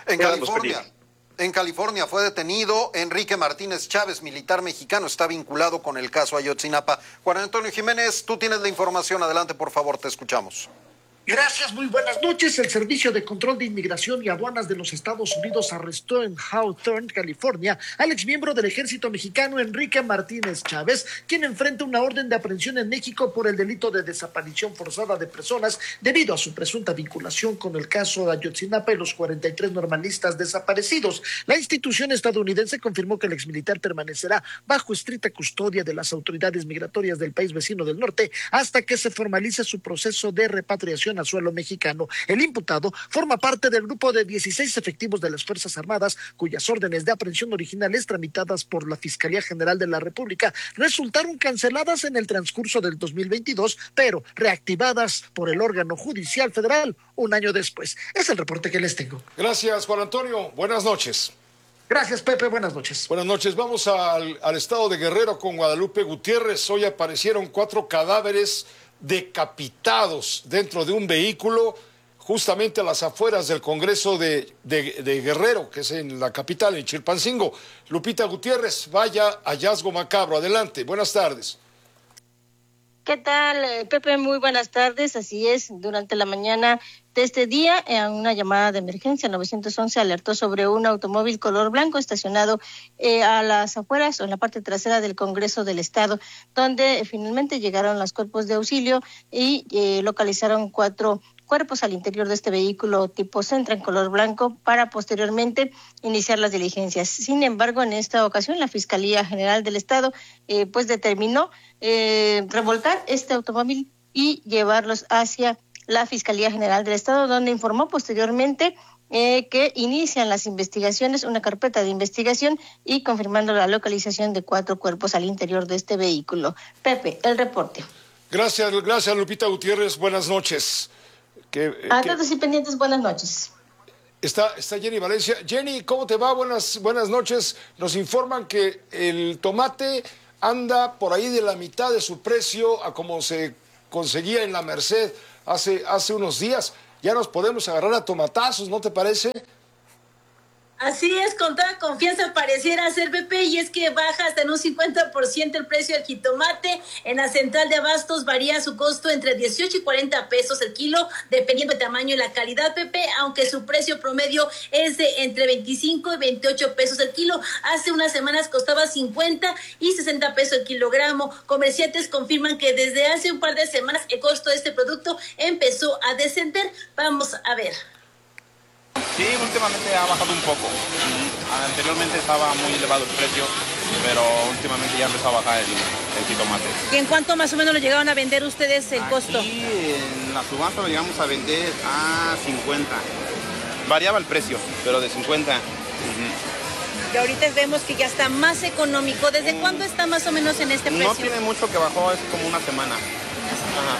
En California fue detenido Enrique Martínez Chávez, militar mexicano, está vinculado con el caso Ayotzinapa. Juan Antonio Jiménez, tú tienes la información, adelante por favor, te escuchamos. Gracias, muy buenas noches. El Servicio de Control de Inmigración y Aduanas de los Estados Unidos arrestó en Hawthorne, California, al exmiembro del Ejército Mexicano Enrique Martínez Chávez, quien enfrenta una orden de aprehensión en México por el delito de desaparición forzada de personas debido a su presunta vinculación con el caso de Ayotzinapa y los 43 normalistas desaparecidos. La institución estadounidense confirmó que el exmilitar permanecerá bajo estricta custodia de las autoridades migratorias del país vecino del norte hasta que se formalice su proceso de repatriación a suelo mexicano. El imputado forma parte del grupo de 16 efectivos de las Fuerzas Armadas cuyas órdenes de aprehensión originales tramitadas por la Fiscalía General de la República resultaron canceladas en el transcurso del 2022, pero reactivadas por el órgano judicial federal un año después. Es el reporte que les tengo. Gracias, Juan Antonio. Buenas noches. Gracias, Pepe. Buenas noches. Buenas noches. Vamos al estado de Guerrero con Guadalupe Gutiérrez. Hoy aparecieron 4 cadáveres decapitados dentro de un vehículo justamente a las afueras del Congreso de Guerrero, que es en la capital, en Chilpancingo. Lupita Gutiérrez, vaya hallazgo macabro. Adelante, buenas tardes. ¿Qué tal, Pepe? Muy buenas tardes. Así es, durante la mañana de este día, en una llamada de emergencia, 911 alertó sobre un automóvil color blanco estacionado a las afueras o en la parte trasera del Congreso del Estado, donde finalmente llegaron los cuerpos de auxilio y localizaron cuatro cuerpos al interior de este vehículo tipo Sentra en color blanco para posteriormente iniciar las diligencias. Sin embargo, en esta ocasión la Fiscalía General del Estado pues determinó revolcar este automóvil y llevarlos hacia la Fiscalía General del Estado, donde informó posteriormente que inician las investigaciones, una carpeta de investigación y confirmando la localización de 4 cuerpos al interior de este vehículo. Pepe, el reporte. Gracias Lupita Gutiérrez, buenas noches. A todos y pendientes, buenas noches. Está Jenny Valencia. Jenny, ¿cómo te va? Buenas noches. Nos informan que el tomate anda por ahí de la mitad de su precio a como se conseguía en la Merced hace unos días. Ya nos podemos agarrar a tomatazos, ¿no te parece? Así es, con toda confianza pareciera ser, Pepe, y es que baja hasta en un 50% el precio del jitomate. En la central de abastos varía su costo entre 18 y 40 pesos el kilo, dependiendo del tamaño y la calidad, Pepe, aunque su precio promedio es de entre 25 y 28 pesos el kilo. Hace unas semanas costaba 50 y 60 pesos el kilogramo. Comerciantes confirman que desde hace un par de semanas el costo de este producto empezó a descender. Vamos a ver. Sí, últimamente ha bajado un poco. Anteriormente estaba muy elevado el precio, pero últimamente ya empezó a bajar el jitomate. ¿Y en cuánto más o menos lo llegaron a vender ustedes el costo? Aquí en la subasta lo llegamos a vender a 50. Variaba el precio, pero de 50. Y ahorita vemos que ya está más económico. ¿Desde cuándo está más o menos en este precio? No tiene mucho que bajó, es como una semana. Ajá.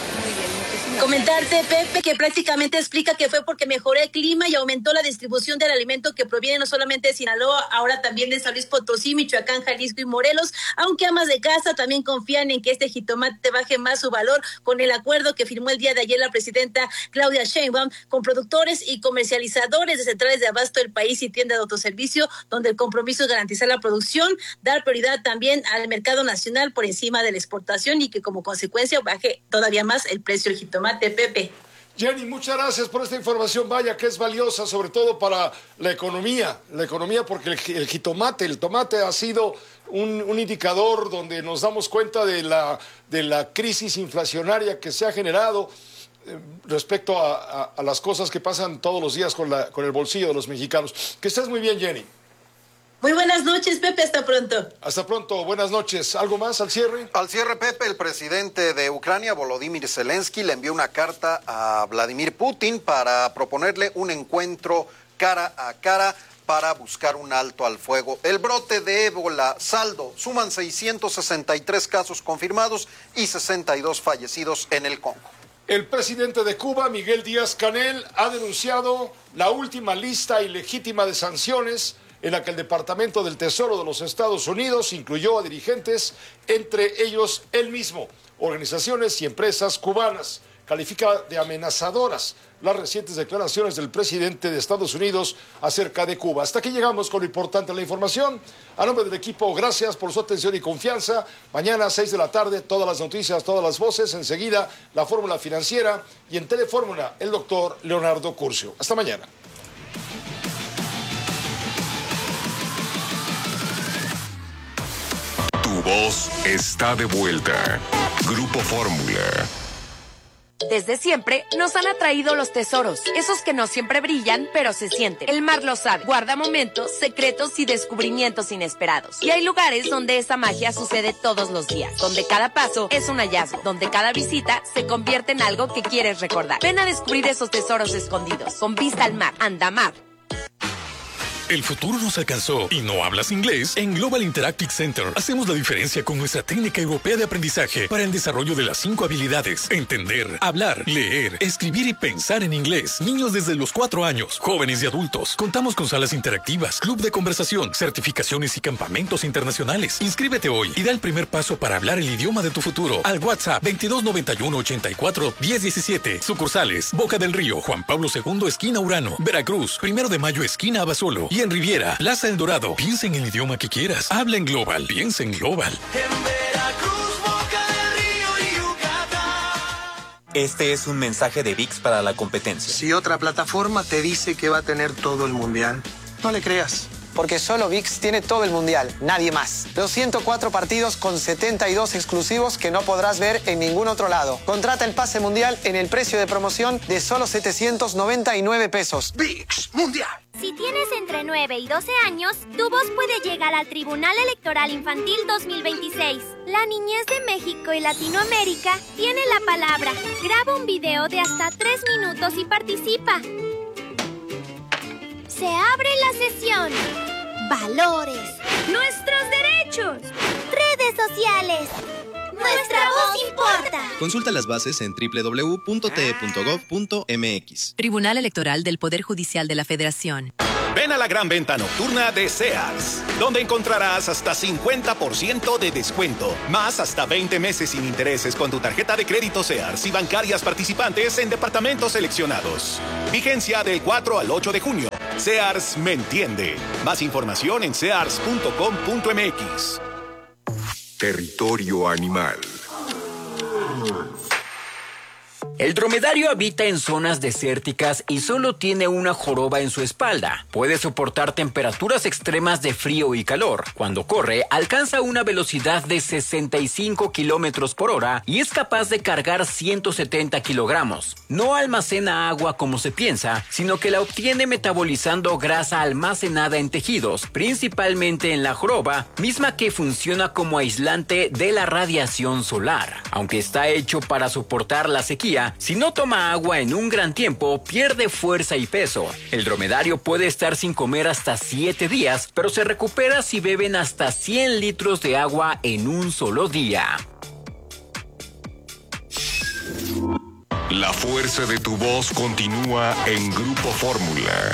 Comentarte, Pepe, que prácticamente explica que fue porque mejoró el clima y aumentó la distribución del alimento que proviene no solamente de Sinaloa, ahora también de San Luis Potosí, Michoacán, Jalisco y Morelos, aunque amas de casa también confían en que este jitomate baje más su valor con el acuerdo que firmó el día de ayer la presidenta Claudia Sheinbaum con productores y comercializadores de centrales de abasto del país y tiendas de autoservicio, donde el compromiso es garantizar la producción, dar prioridad también al mercado nacional por encima de la exportación y que como consecuencia baje todavía más el precio del jitomate. Pepe. Jenny, muchas gracias por esta información, vaya que es valiosa, sobre todo para la economía porque el jitomate, el tomate ha sido un indicador donde nos damos cuenta de la crisis inflacionaria que se ha generado respecto a las cosas que pasan todos los días con el bolsillo de los mexicanos. Que estés muy bien, Jenny. Muy buenas noches, Pepe, hasta pronto. Hasta pronto, buenas noches. ¿Algo más al cierre? Al cierre, Pepe, el presidente de Ucrania, Volodymyr Zelensky, le envió una carta a Vladimir Putin para proponerle un encuentro cara a cara para buscar un alto al fuego. El brote de ébola, saldo, suman 663 casos confirmados y 62 fallecidos en el Congo. El presidente de Cuba, Miguel Díaz-Canel, ha denunciado la última lista ilegítima de sanciones en la que el Departamento del Tesoro de los Estados Unidos incluyó a dirigentes, entre ellos él mismo, organizaciones y empresas cubanas. Califica de amenazadoras las recientes declaraciones del presidente de Estados Unidos acerca de Cuba. Hasta aquí llegamos con lo importante de la información. A nombre del equipo, gracias por su atención y confianza. Mañana a 6 de la tarde, todas las noticias, todas las voces. Enseguida, la fórmula financiera y en Telefórmula, el doctor Leonardo Curcio. Hasta mañana. Tu voz está de vuelta. Grupo Fórmula. Desde siempre nos han atraído los tesoros, esos que no siempre brillan, pero se sienten. El mar lo sabe, guarda momentos, secretos y descubrimientos inesperados. Y hay lugares donde esa magia sucede todos los días, donde cada paso es un hallazgo, donde cada visita se convierte en algo que quieres recordar. Ven a descubrir esos tesoros escondidos, con vista al mar, Andamar. El futuro nos alcanzó y no hablas inglés. En Global Interactive Center hacemos la diferencia con nuestra técnica europea de aprendizaje para el desarrollo de las 5 habilidades: entender, hablar, leer, escribir y pensar en inglés. Niños desde los 4 años, jóvenes y adultos. Contamos con salas interactivas, club de conversación, certificaciones y campamentos internacionales. Inscríbete hoy y da el primer paso para hablar el idioma de tu futuro al WhatsApp 2291 84 1017. Sucursales: Boca del Río, Juan Pablo II, esquina Urano, Veracruz, 1 de Mayo, esquina Abasolo. Y en Riviera, Plaza El Dorado. Piensa en el idioma que quieras. Habla en Global. Piensa en Global. En Veracruz, Boca del Río y Yucatán. Este es un mensaje de ViX para la competencia. Si otra plataforma te dice que va a tener todo el mundial, no le creas. porque solo ViX tiene todo el mundial, nadie más. Los 104 partidos con 72 exclusivos que no podrás ver en ningún otro lado. Contrata el pase mundial en el precio de promoción de solo 799 pesos. ViX Mundial. Si tienes entre 9 y 12 años, tu voz puede llegar al Tribunal Electoral Infantil 2026. La niñez de México y Latinoamérica tiene la palabra. Graba un video de hasta 3 minutos y participa. Se abre la sesión. Valores. Nuestros derechos. Redes sociales. Nuestra voz importa. Consulta las bases en www.te.gov.mx. Tribunal Electoral del Poder Judicial de la Federación. Ven a la gran venta nocturna de Sears, donde encontrarás hasta 50% de descuento, más hasta 20 meses sin intereses con tu tarjeta de crédito Sears y bancarias participantes en departamentos seleccionados. Vigencia del 4 al 8 de junio. Sears me entiende. Más información en sears.com.mx. Territorio animal. El dromedario habita en zonas desérticas y solo tiene una joroba en su espalda. Puede soportar temperaturas extremas de frío y calor. Cuando corre, alcanza una velocidad de 65 kilómetros por hora y es capaz de cargar 170 kilogramos. No almacena agua como se piensa, sino que la obtiene metabolizando grasa almacenada en tejidos, principalmente en la joroba, misma que funciona como aislante de la radiación solar. Aunque está hecho para soportar la sequía, si no toma agua en un gran tiempo, pierde fuerza y peso. El dromedario puede estar sin comer hasta 7 días, pero se recupera si beben hasta 100 litros de agua en un solo día. La fuerza de tu voz continúa en Grupo Fórmula.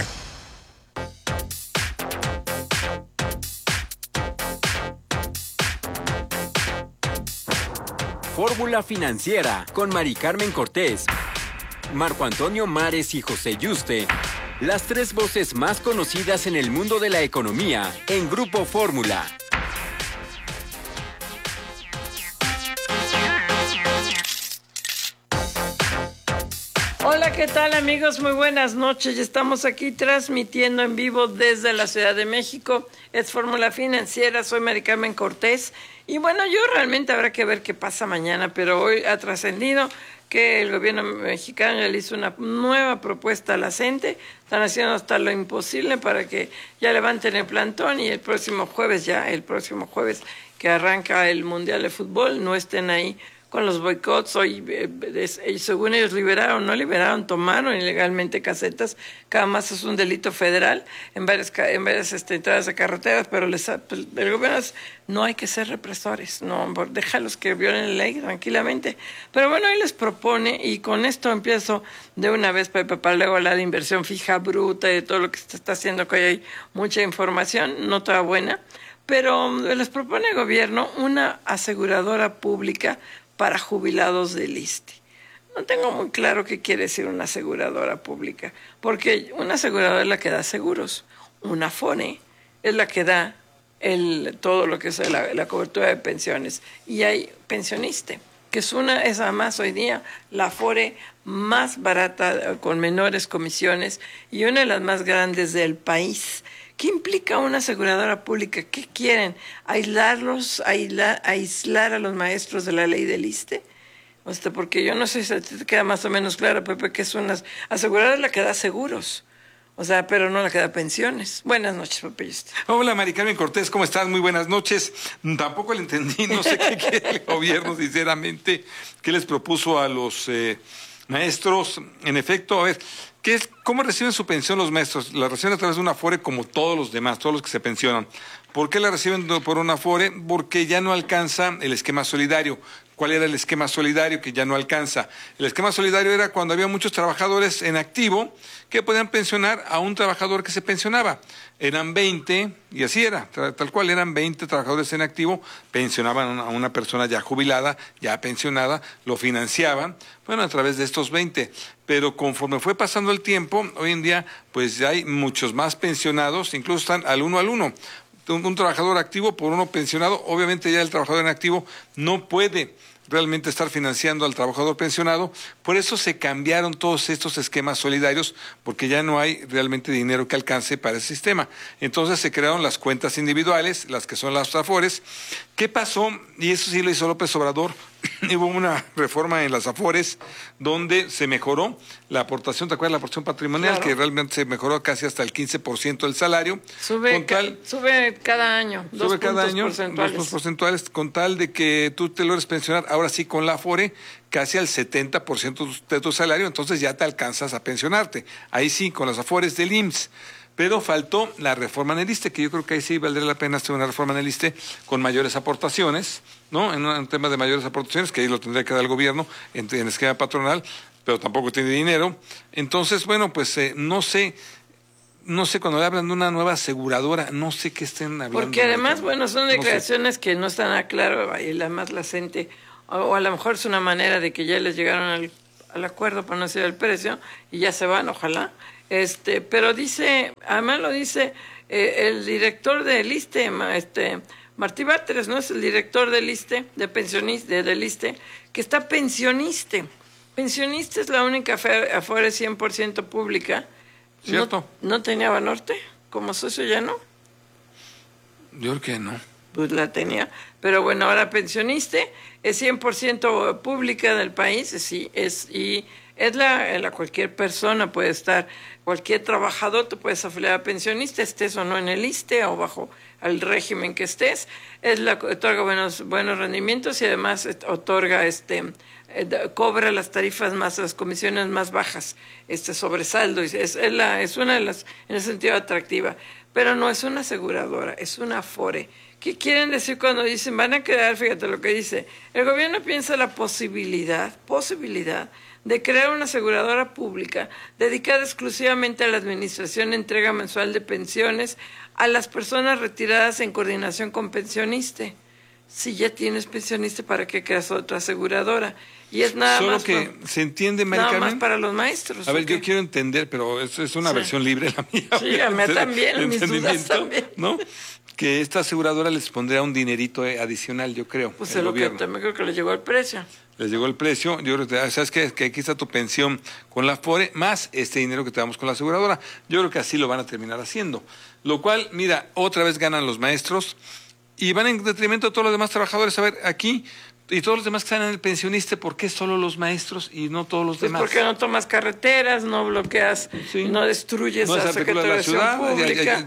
Fórmula Financiera con Mari Carmen Cortés, Marco Antonio Mares y José Yuste. Las 3 voces más conocidas en el mundo de la economía en Grupo Fórmula. Hola, ¿qué tal amigos? Muy buenas noches. Ya estamos aquí transmitiendo en vivo desde la Ciudad de México. Es Fórmula Financiera, soy Mari Carmen Cortés. Y bueno, yo realmente habrá que ver qué pasa mañana, pero hoy ha trascendido que el gobierno mexicano ya le hizo una nueva propuesta a la CENTE. Están haciendo hasta lo imposible para que ya levanten el plantón y el próximo jueves que arranca el Mundial de Fútbol, no estén ahí con los boicots. Hoy, según ellos tomaron ilegalmente casetas. Cada más es un delito federal en varias entradas de carreteras, pero el gobierno no hay que ser represores, no, déjalos que violen la ley tranquilamente. Pero bueno, hoy les propone, y con esto empiezo de una vez, Pepe, para luego hablar de inversión fija bruta y de todo lo que se está haciendo, que hoy hay mucha información, no toda buena, pero les propone el gobierno una aseguradora pública para jubilados del ISSSTE. No tengo muy claro qué quiere decir una aseguradora pública, porque una aseguradora es la que da seguros, una AFORE es la que da todo lo que es la cobertura de pensiones, y hay pensioniste, que es además hoy día la AFORE más barata, con menores comisiones, y una de las más grandes del país. ¿Qué implica una aseguradora pública? ¿Qué quieren? ¿Aislar a los maestros de la ley del ISSSTE? Porque yo no sé si te queda más o menos claro, Pepe, que es una aseguradora es la que da seguros, pero no la que da pensiones. Buenas noches, Pepe. Hola, Mari Carmen Cortés, ¿cómo estás? Muy buenas noches. Tampoco le entendí, no sé qué quiere el gobierno, sinceramente, qué les propuso a los maestros. En efecto, a ver, ¿cómo reciben su pensión los maestros? La reciben a través de una AFORE como todos los demás, todos los que se pensionan. ¿Por qué la reciben por una AFORE? Porque ya no alcanza el esquema solidario. ¿Cuál era el esquema solidario que ya no alcanza? El esquema solidario era cuando había muchos trabajadores en activo que podían pensionar a un trabajador que se pensionaba. Eran 20, y así era, tal cual, eran 20 trabajadores en activo, pensionaban a una persona ya jubilada, ya pensionada, lo financiaban, a través de estos 20. Pero conforme fue pasando el tiempo, hoy en día, pues ya hay muchos más pensionados, incluso están al 1 al 1. Un trabajador activo por uno pensionado, obviamente ya el trabajador en activo no puede realmente estar financiando al trabajador pensionado. Por eso se cambiaron todos estos esquemas solidarios, porque ya no hay realmente dinero que alcance para el sistema. Entonces se crearon las cuentas individuales, las que son las AFORES. ¿Qué pasó? Y eso sí lo hizo López Obrador. Hubo una reforma en las AFORES donde se mejoró la aportación, ¿te acuerdas? La aportación patrimonial, claro, que realmente se mejoró casi hasta el 15% del salario. Sube cada año. Sube cada año 2 puntos porcentuales, con tal de que tú te logres pensionar, ahora sí con la AFORE, casi al 70% de tu salario, entonces ya te alcanzas a pensionarte. Ahí sí, con las AFORES del IMSS. Pero faltó la reforma en el ISSSTE, que yo creo que ahí sí valdría la pena hacer una reforma en el ISSSTE con mayores aportaciones, ¿no? En un tema de mayores aportaciones, que ahí lo tendría que dar el gobierno en esquema patronal, pero tampoco tiene dinero. Entonces, bueno, pues no sé cuando le hablan de una nueva aseguradora, no sé qué estén hablando. Porque además, bueno, son declaraciones que no están a claro, y la más latente, o a lo mejor es una manera de que ya les llegaron al acuerdo para no decir el precio, y ya se van, ojalá. Pero dice, además lo dice el director del ISSSTE, Martí Báteres, ¿no? Es el director del ISSSTE, del ISSSTE, que está pensioniste. Pensioniste es la única AFORE 100% pública. ¿Cierto? ¿No tenía Banorte? ¿Como socio ya no? Yo creo que no. Pues la tenía. Pero bueno, ahora pensioniste, es 100% pública del país, sí, y es la cualquier persona puede estar, cualquier trabajador te puedes afiliar a pensionista, estés o no en el ISSSTE o bajo el régimen que estés, otorga buenos rendimientos y además otorga cobra las tarifas las comisiones más bajas, sobresaldo, es una de las, en ese sentido, atractiva, pero no es una aseguradora, es una AFORE. ¿Qué quieren decir cuando dicen van a crear? Fíjate lo que dice. El gobierno piensa la posibilidad de crear una aseguradora pública dedicada exclusivamente a la administración y entrega mensual de pensiones a las personas retiradas en coordinación con pensioniste. Si ya tienes pensioniste, ¿para qué creas otra aseguradora? Y es nada Solo más que se entiende, Mari nada Carmen, más para los maestros. A ver, yo quiero entender, pero es una versión libre la mía. Sí, a mí también, mis dudas también. ¿No? Que esta aseguradora les pondría un dinerito adicional, yo creo. Pues es lo que también creo que le llegó el precio. Les llegó el precio, yo creo que, ¿sabes qué? Que aquí está tu pensión con la AFORE, más este dinero que te damos con la aseguradora. Yo creo que así lo van a terminar haciendo. Lo cual, mira, otra vez ganan los maestros y van en detrimento de todos los demás trabajadores. A ver, aquí, y todos los demás que están en el pensionista, ¿por qué solo los maestros y no todos los demás? Porque no tomas carreteras, no bloqueas, no destruyes la Secretaría de Ciudad Pública,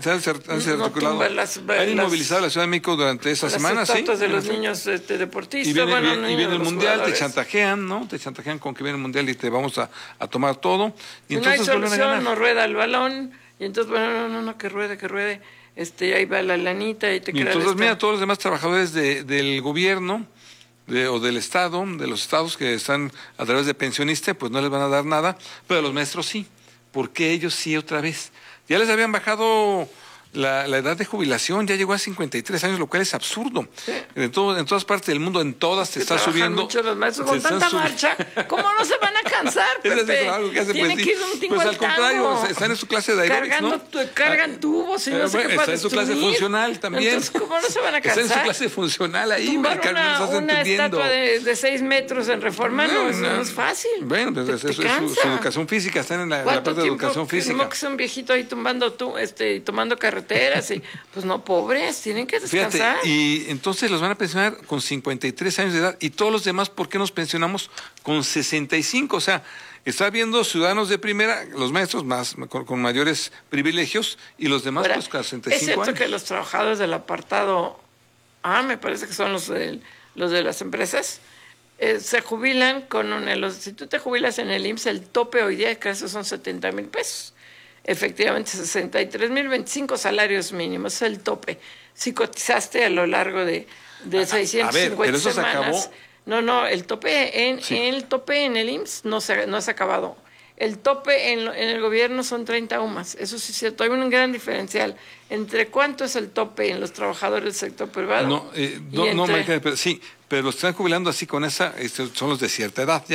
han inmovilizado la Ciudad de México durante esa semana, ¿sí? Las de los niños deportistas. Y viene el Mundial, te chantajean, ¿no? Te chantajean con que viene el Mundial y te vamos a tomar todo. Y entonces no hay solución, no rueda el balón, y entonces, bueno, no, que ruede. Ahí va la lanita y te queda. Entonces, mira, todos los demás trabajadores del gobierno, o del Estado, de los estados que están a través de pensionista, pues no les van a dar nada, pero a los maestros sí. ¿Por qué ellos sí otra vez? Ya les habían bajado la edad de jubilación, ya llegó a 53 años, lo cual es absurdo. Sí. En todas partes del mundo, en todas te está subiendo. Mucho los maestros con tanta marcha, ¿cómo no se van a cansar, Pepe? Tienen que ir un tingo pues al al contrario, están en su clase de aeróbics, ¿no? Cargan tubos y no sé qué está en su clase funcional también. Entonces, ¿cómo no se van a cansar? Está en su clase funcional ahí, una estatua de 6 metros en Reforma no es fácil. Bueno, pues eso es su educación física, están en la parte de educación física. Que son viejitos ahí tomando carreteras y pues no, pobres, tienen que descansar. Fíjate, y entonces los van a pensionar con 53 años de edad y todos los demás, ¿por qué nos pensionamos con 65? O sea, está habiendo ciudadanos de primera, los maestros más con mayores privilegios y los demás pues con 65 años. Es cierto años. Que los trabajadores del apartado A, me parece que son los de las empresas, se jubilan si tú te jubilas en el IMSS, el tope hoy día creo que son 70,000 pesos. Efectivamente, 63,025 salarios mínimos, es el tope. Si cotizaste a lo largo de 650 pero eso semanas. Se acabó. No, el tope en el IMSS no se ha acabado. El tope en el gobierno son 30 UMAS. Eso sí es cierto. Hay un gran diferencial entre cuánto es el tope en los trabajadores del sector privado. Pero sí, pero los están jubilando así con esa, son los de cierta edad ya.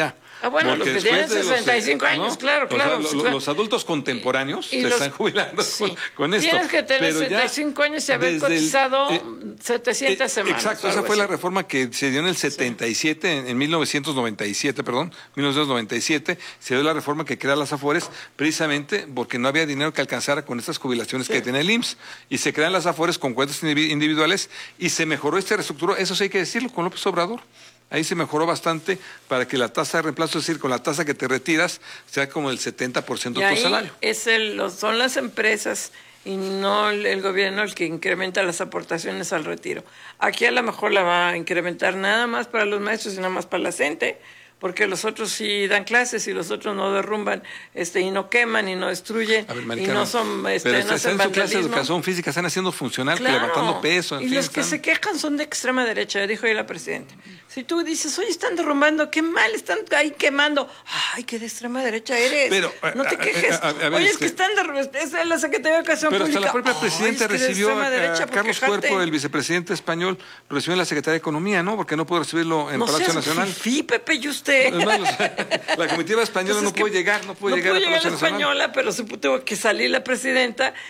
Ah, bueno, los que tienen 65 años, ¿no? claro, claro. Los adultos contemporáneos Y se los- están jubilando con esto. Tienes que tener Pero ya 65 años y haber desde cotizado 700 semanas. Exacto, esa algo fue la así. reforma que se dio en el 77, en 1997, perdón, 1997, se dio la reforma que crea las AFORES precisamente porque no había dinero que alcanzara con estas jubilaciones que tiene el IMSS. Y se crean las AFORES con cuentas individuales y se mejoró reestructuró, eso sí hay que decirlo, con López Obrador. Ahí se mejoró bastante para que la tasa de reemplazo, es decir, con la tasa que te retiras, sea como el 70% Y de tu ahí salario. son las empresas y no el gobierno el que incrementa las aportaciones al retiro. Aquí a lo mejor la va a incrementar nada más para los maestros y nada más para la gente, porque los otros sí dan clases y los otros no derrumban y no queman y no destruyen A ver, y Maricano, no son pero no están hacen en su clase de vandalismo. educación física, están haciendo funcional, Claro. levantando peso. Y los que se quejan son de extrema derecha, dijo ahí la presidenta. Si tú dices, oye, están derrumbando, qué mal, están ahí quemando. Ay, qué de extrema derecha eres. Pero, no te quejes. a ver, oye, es que están derrumbando. Esa es la Secretaría de Educación Pero hasta Pública. la propia presidenta Ay, es que de recibió extrema derecha, a ¿por Carlos quejarte? Cuerpo, el vicepresidente español, lo recibió en la Secretaría de Economía, ¿no? Porque no pudo recibirlo en No Palacio seas Nacional. fifí, Pepe, y usted. Es más, la comitiva española Pues no es pudo que llegar, no pudo llegar a la Palacio Nacional. española, pero tuvo que salir la presidenta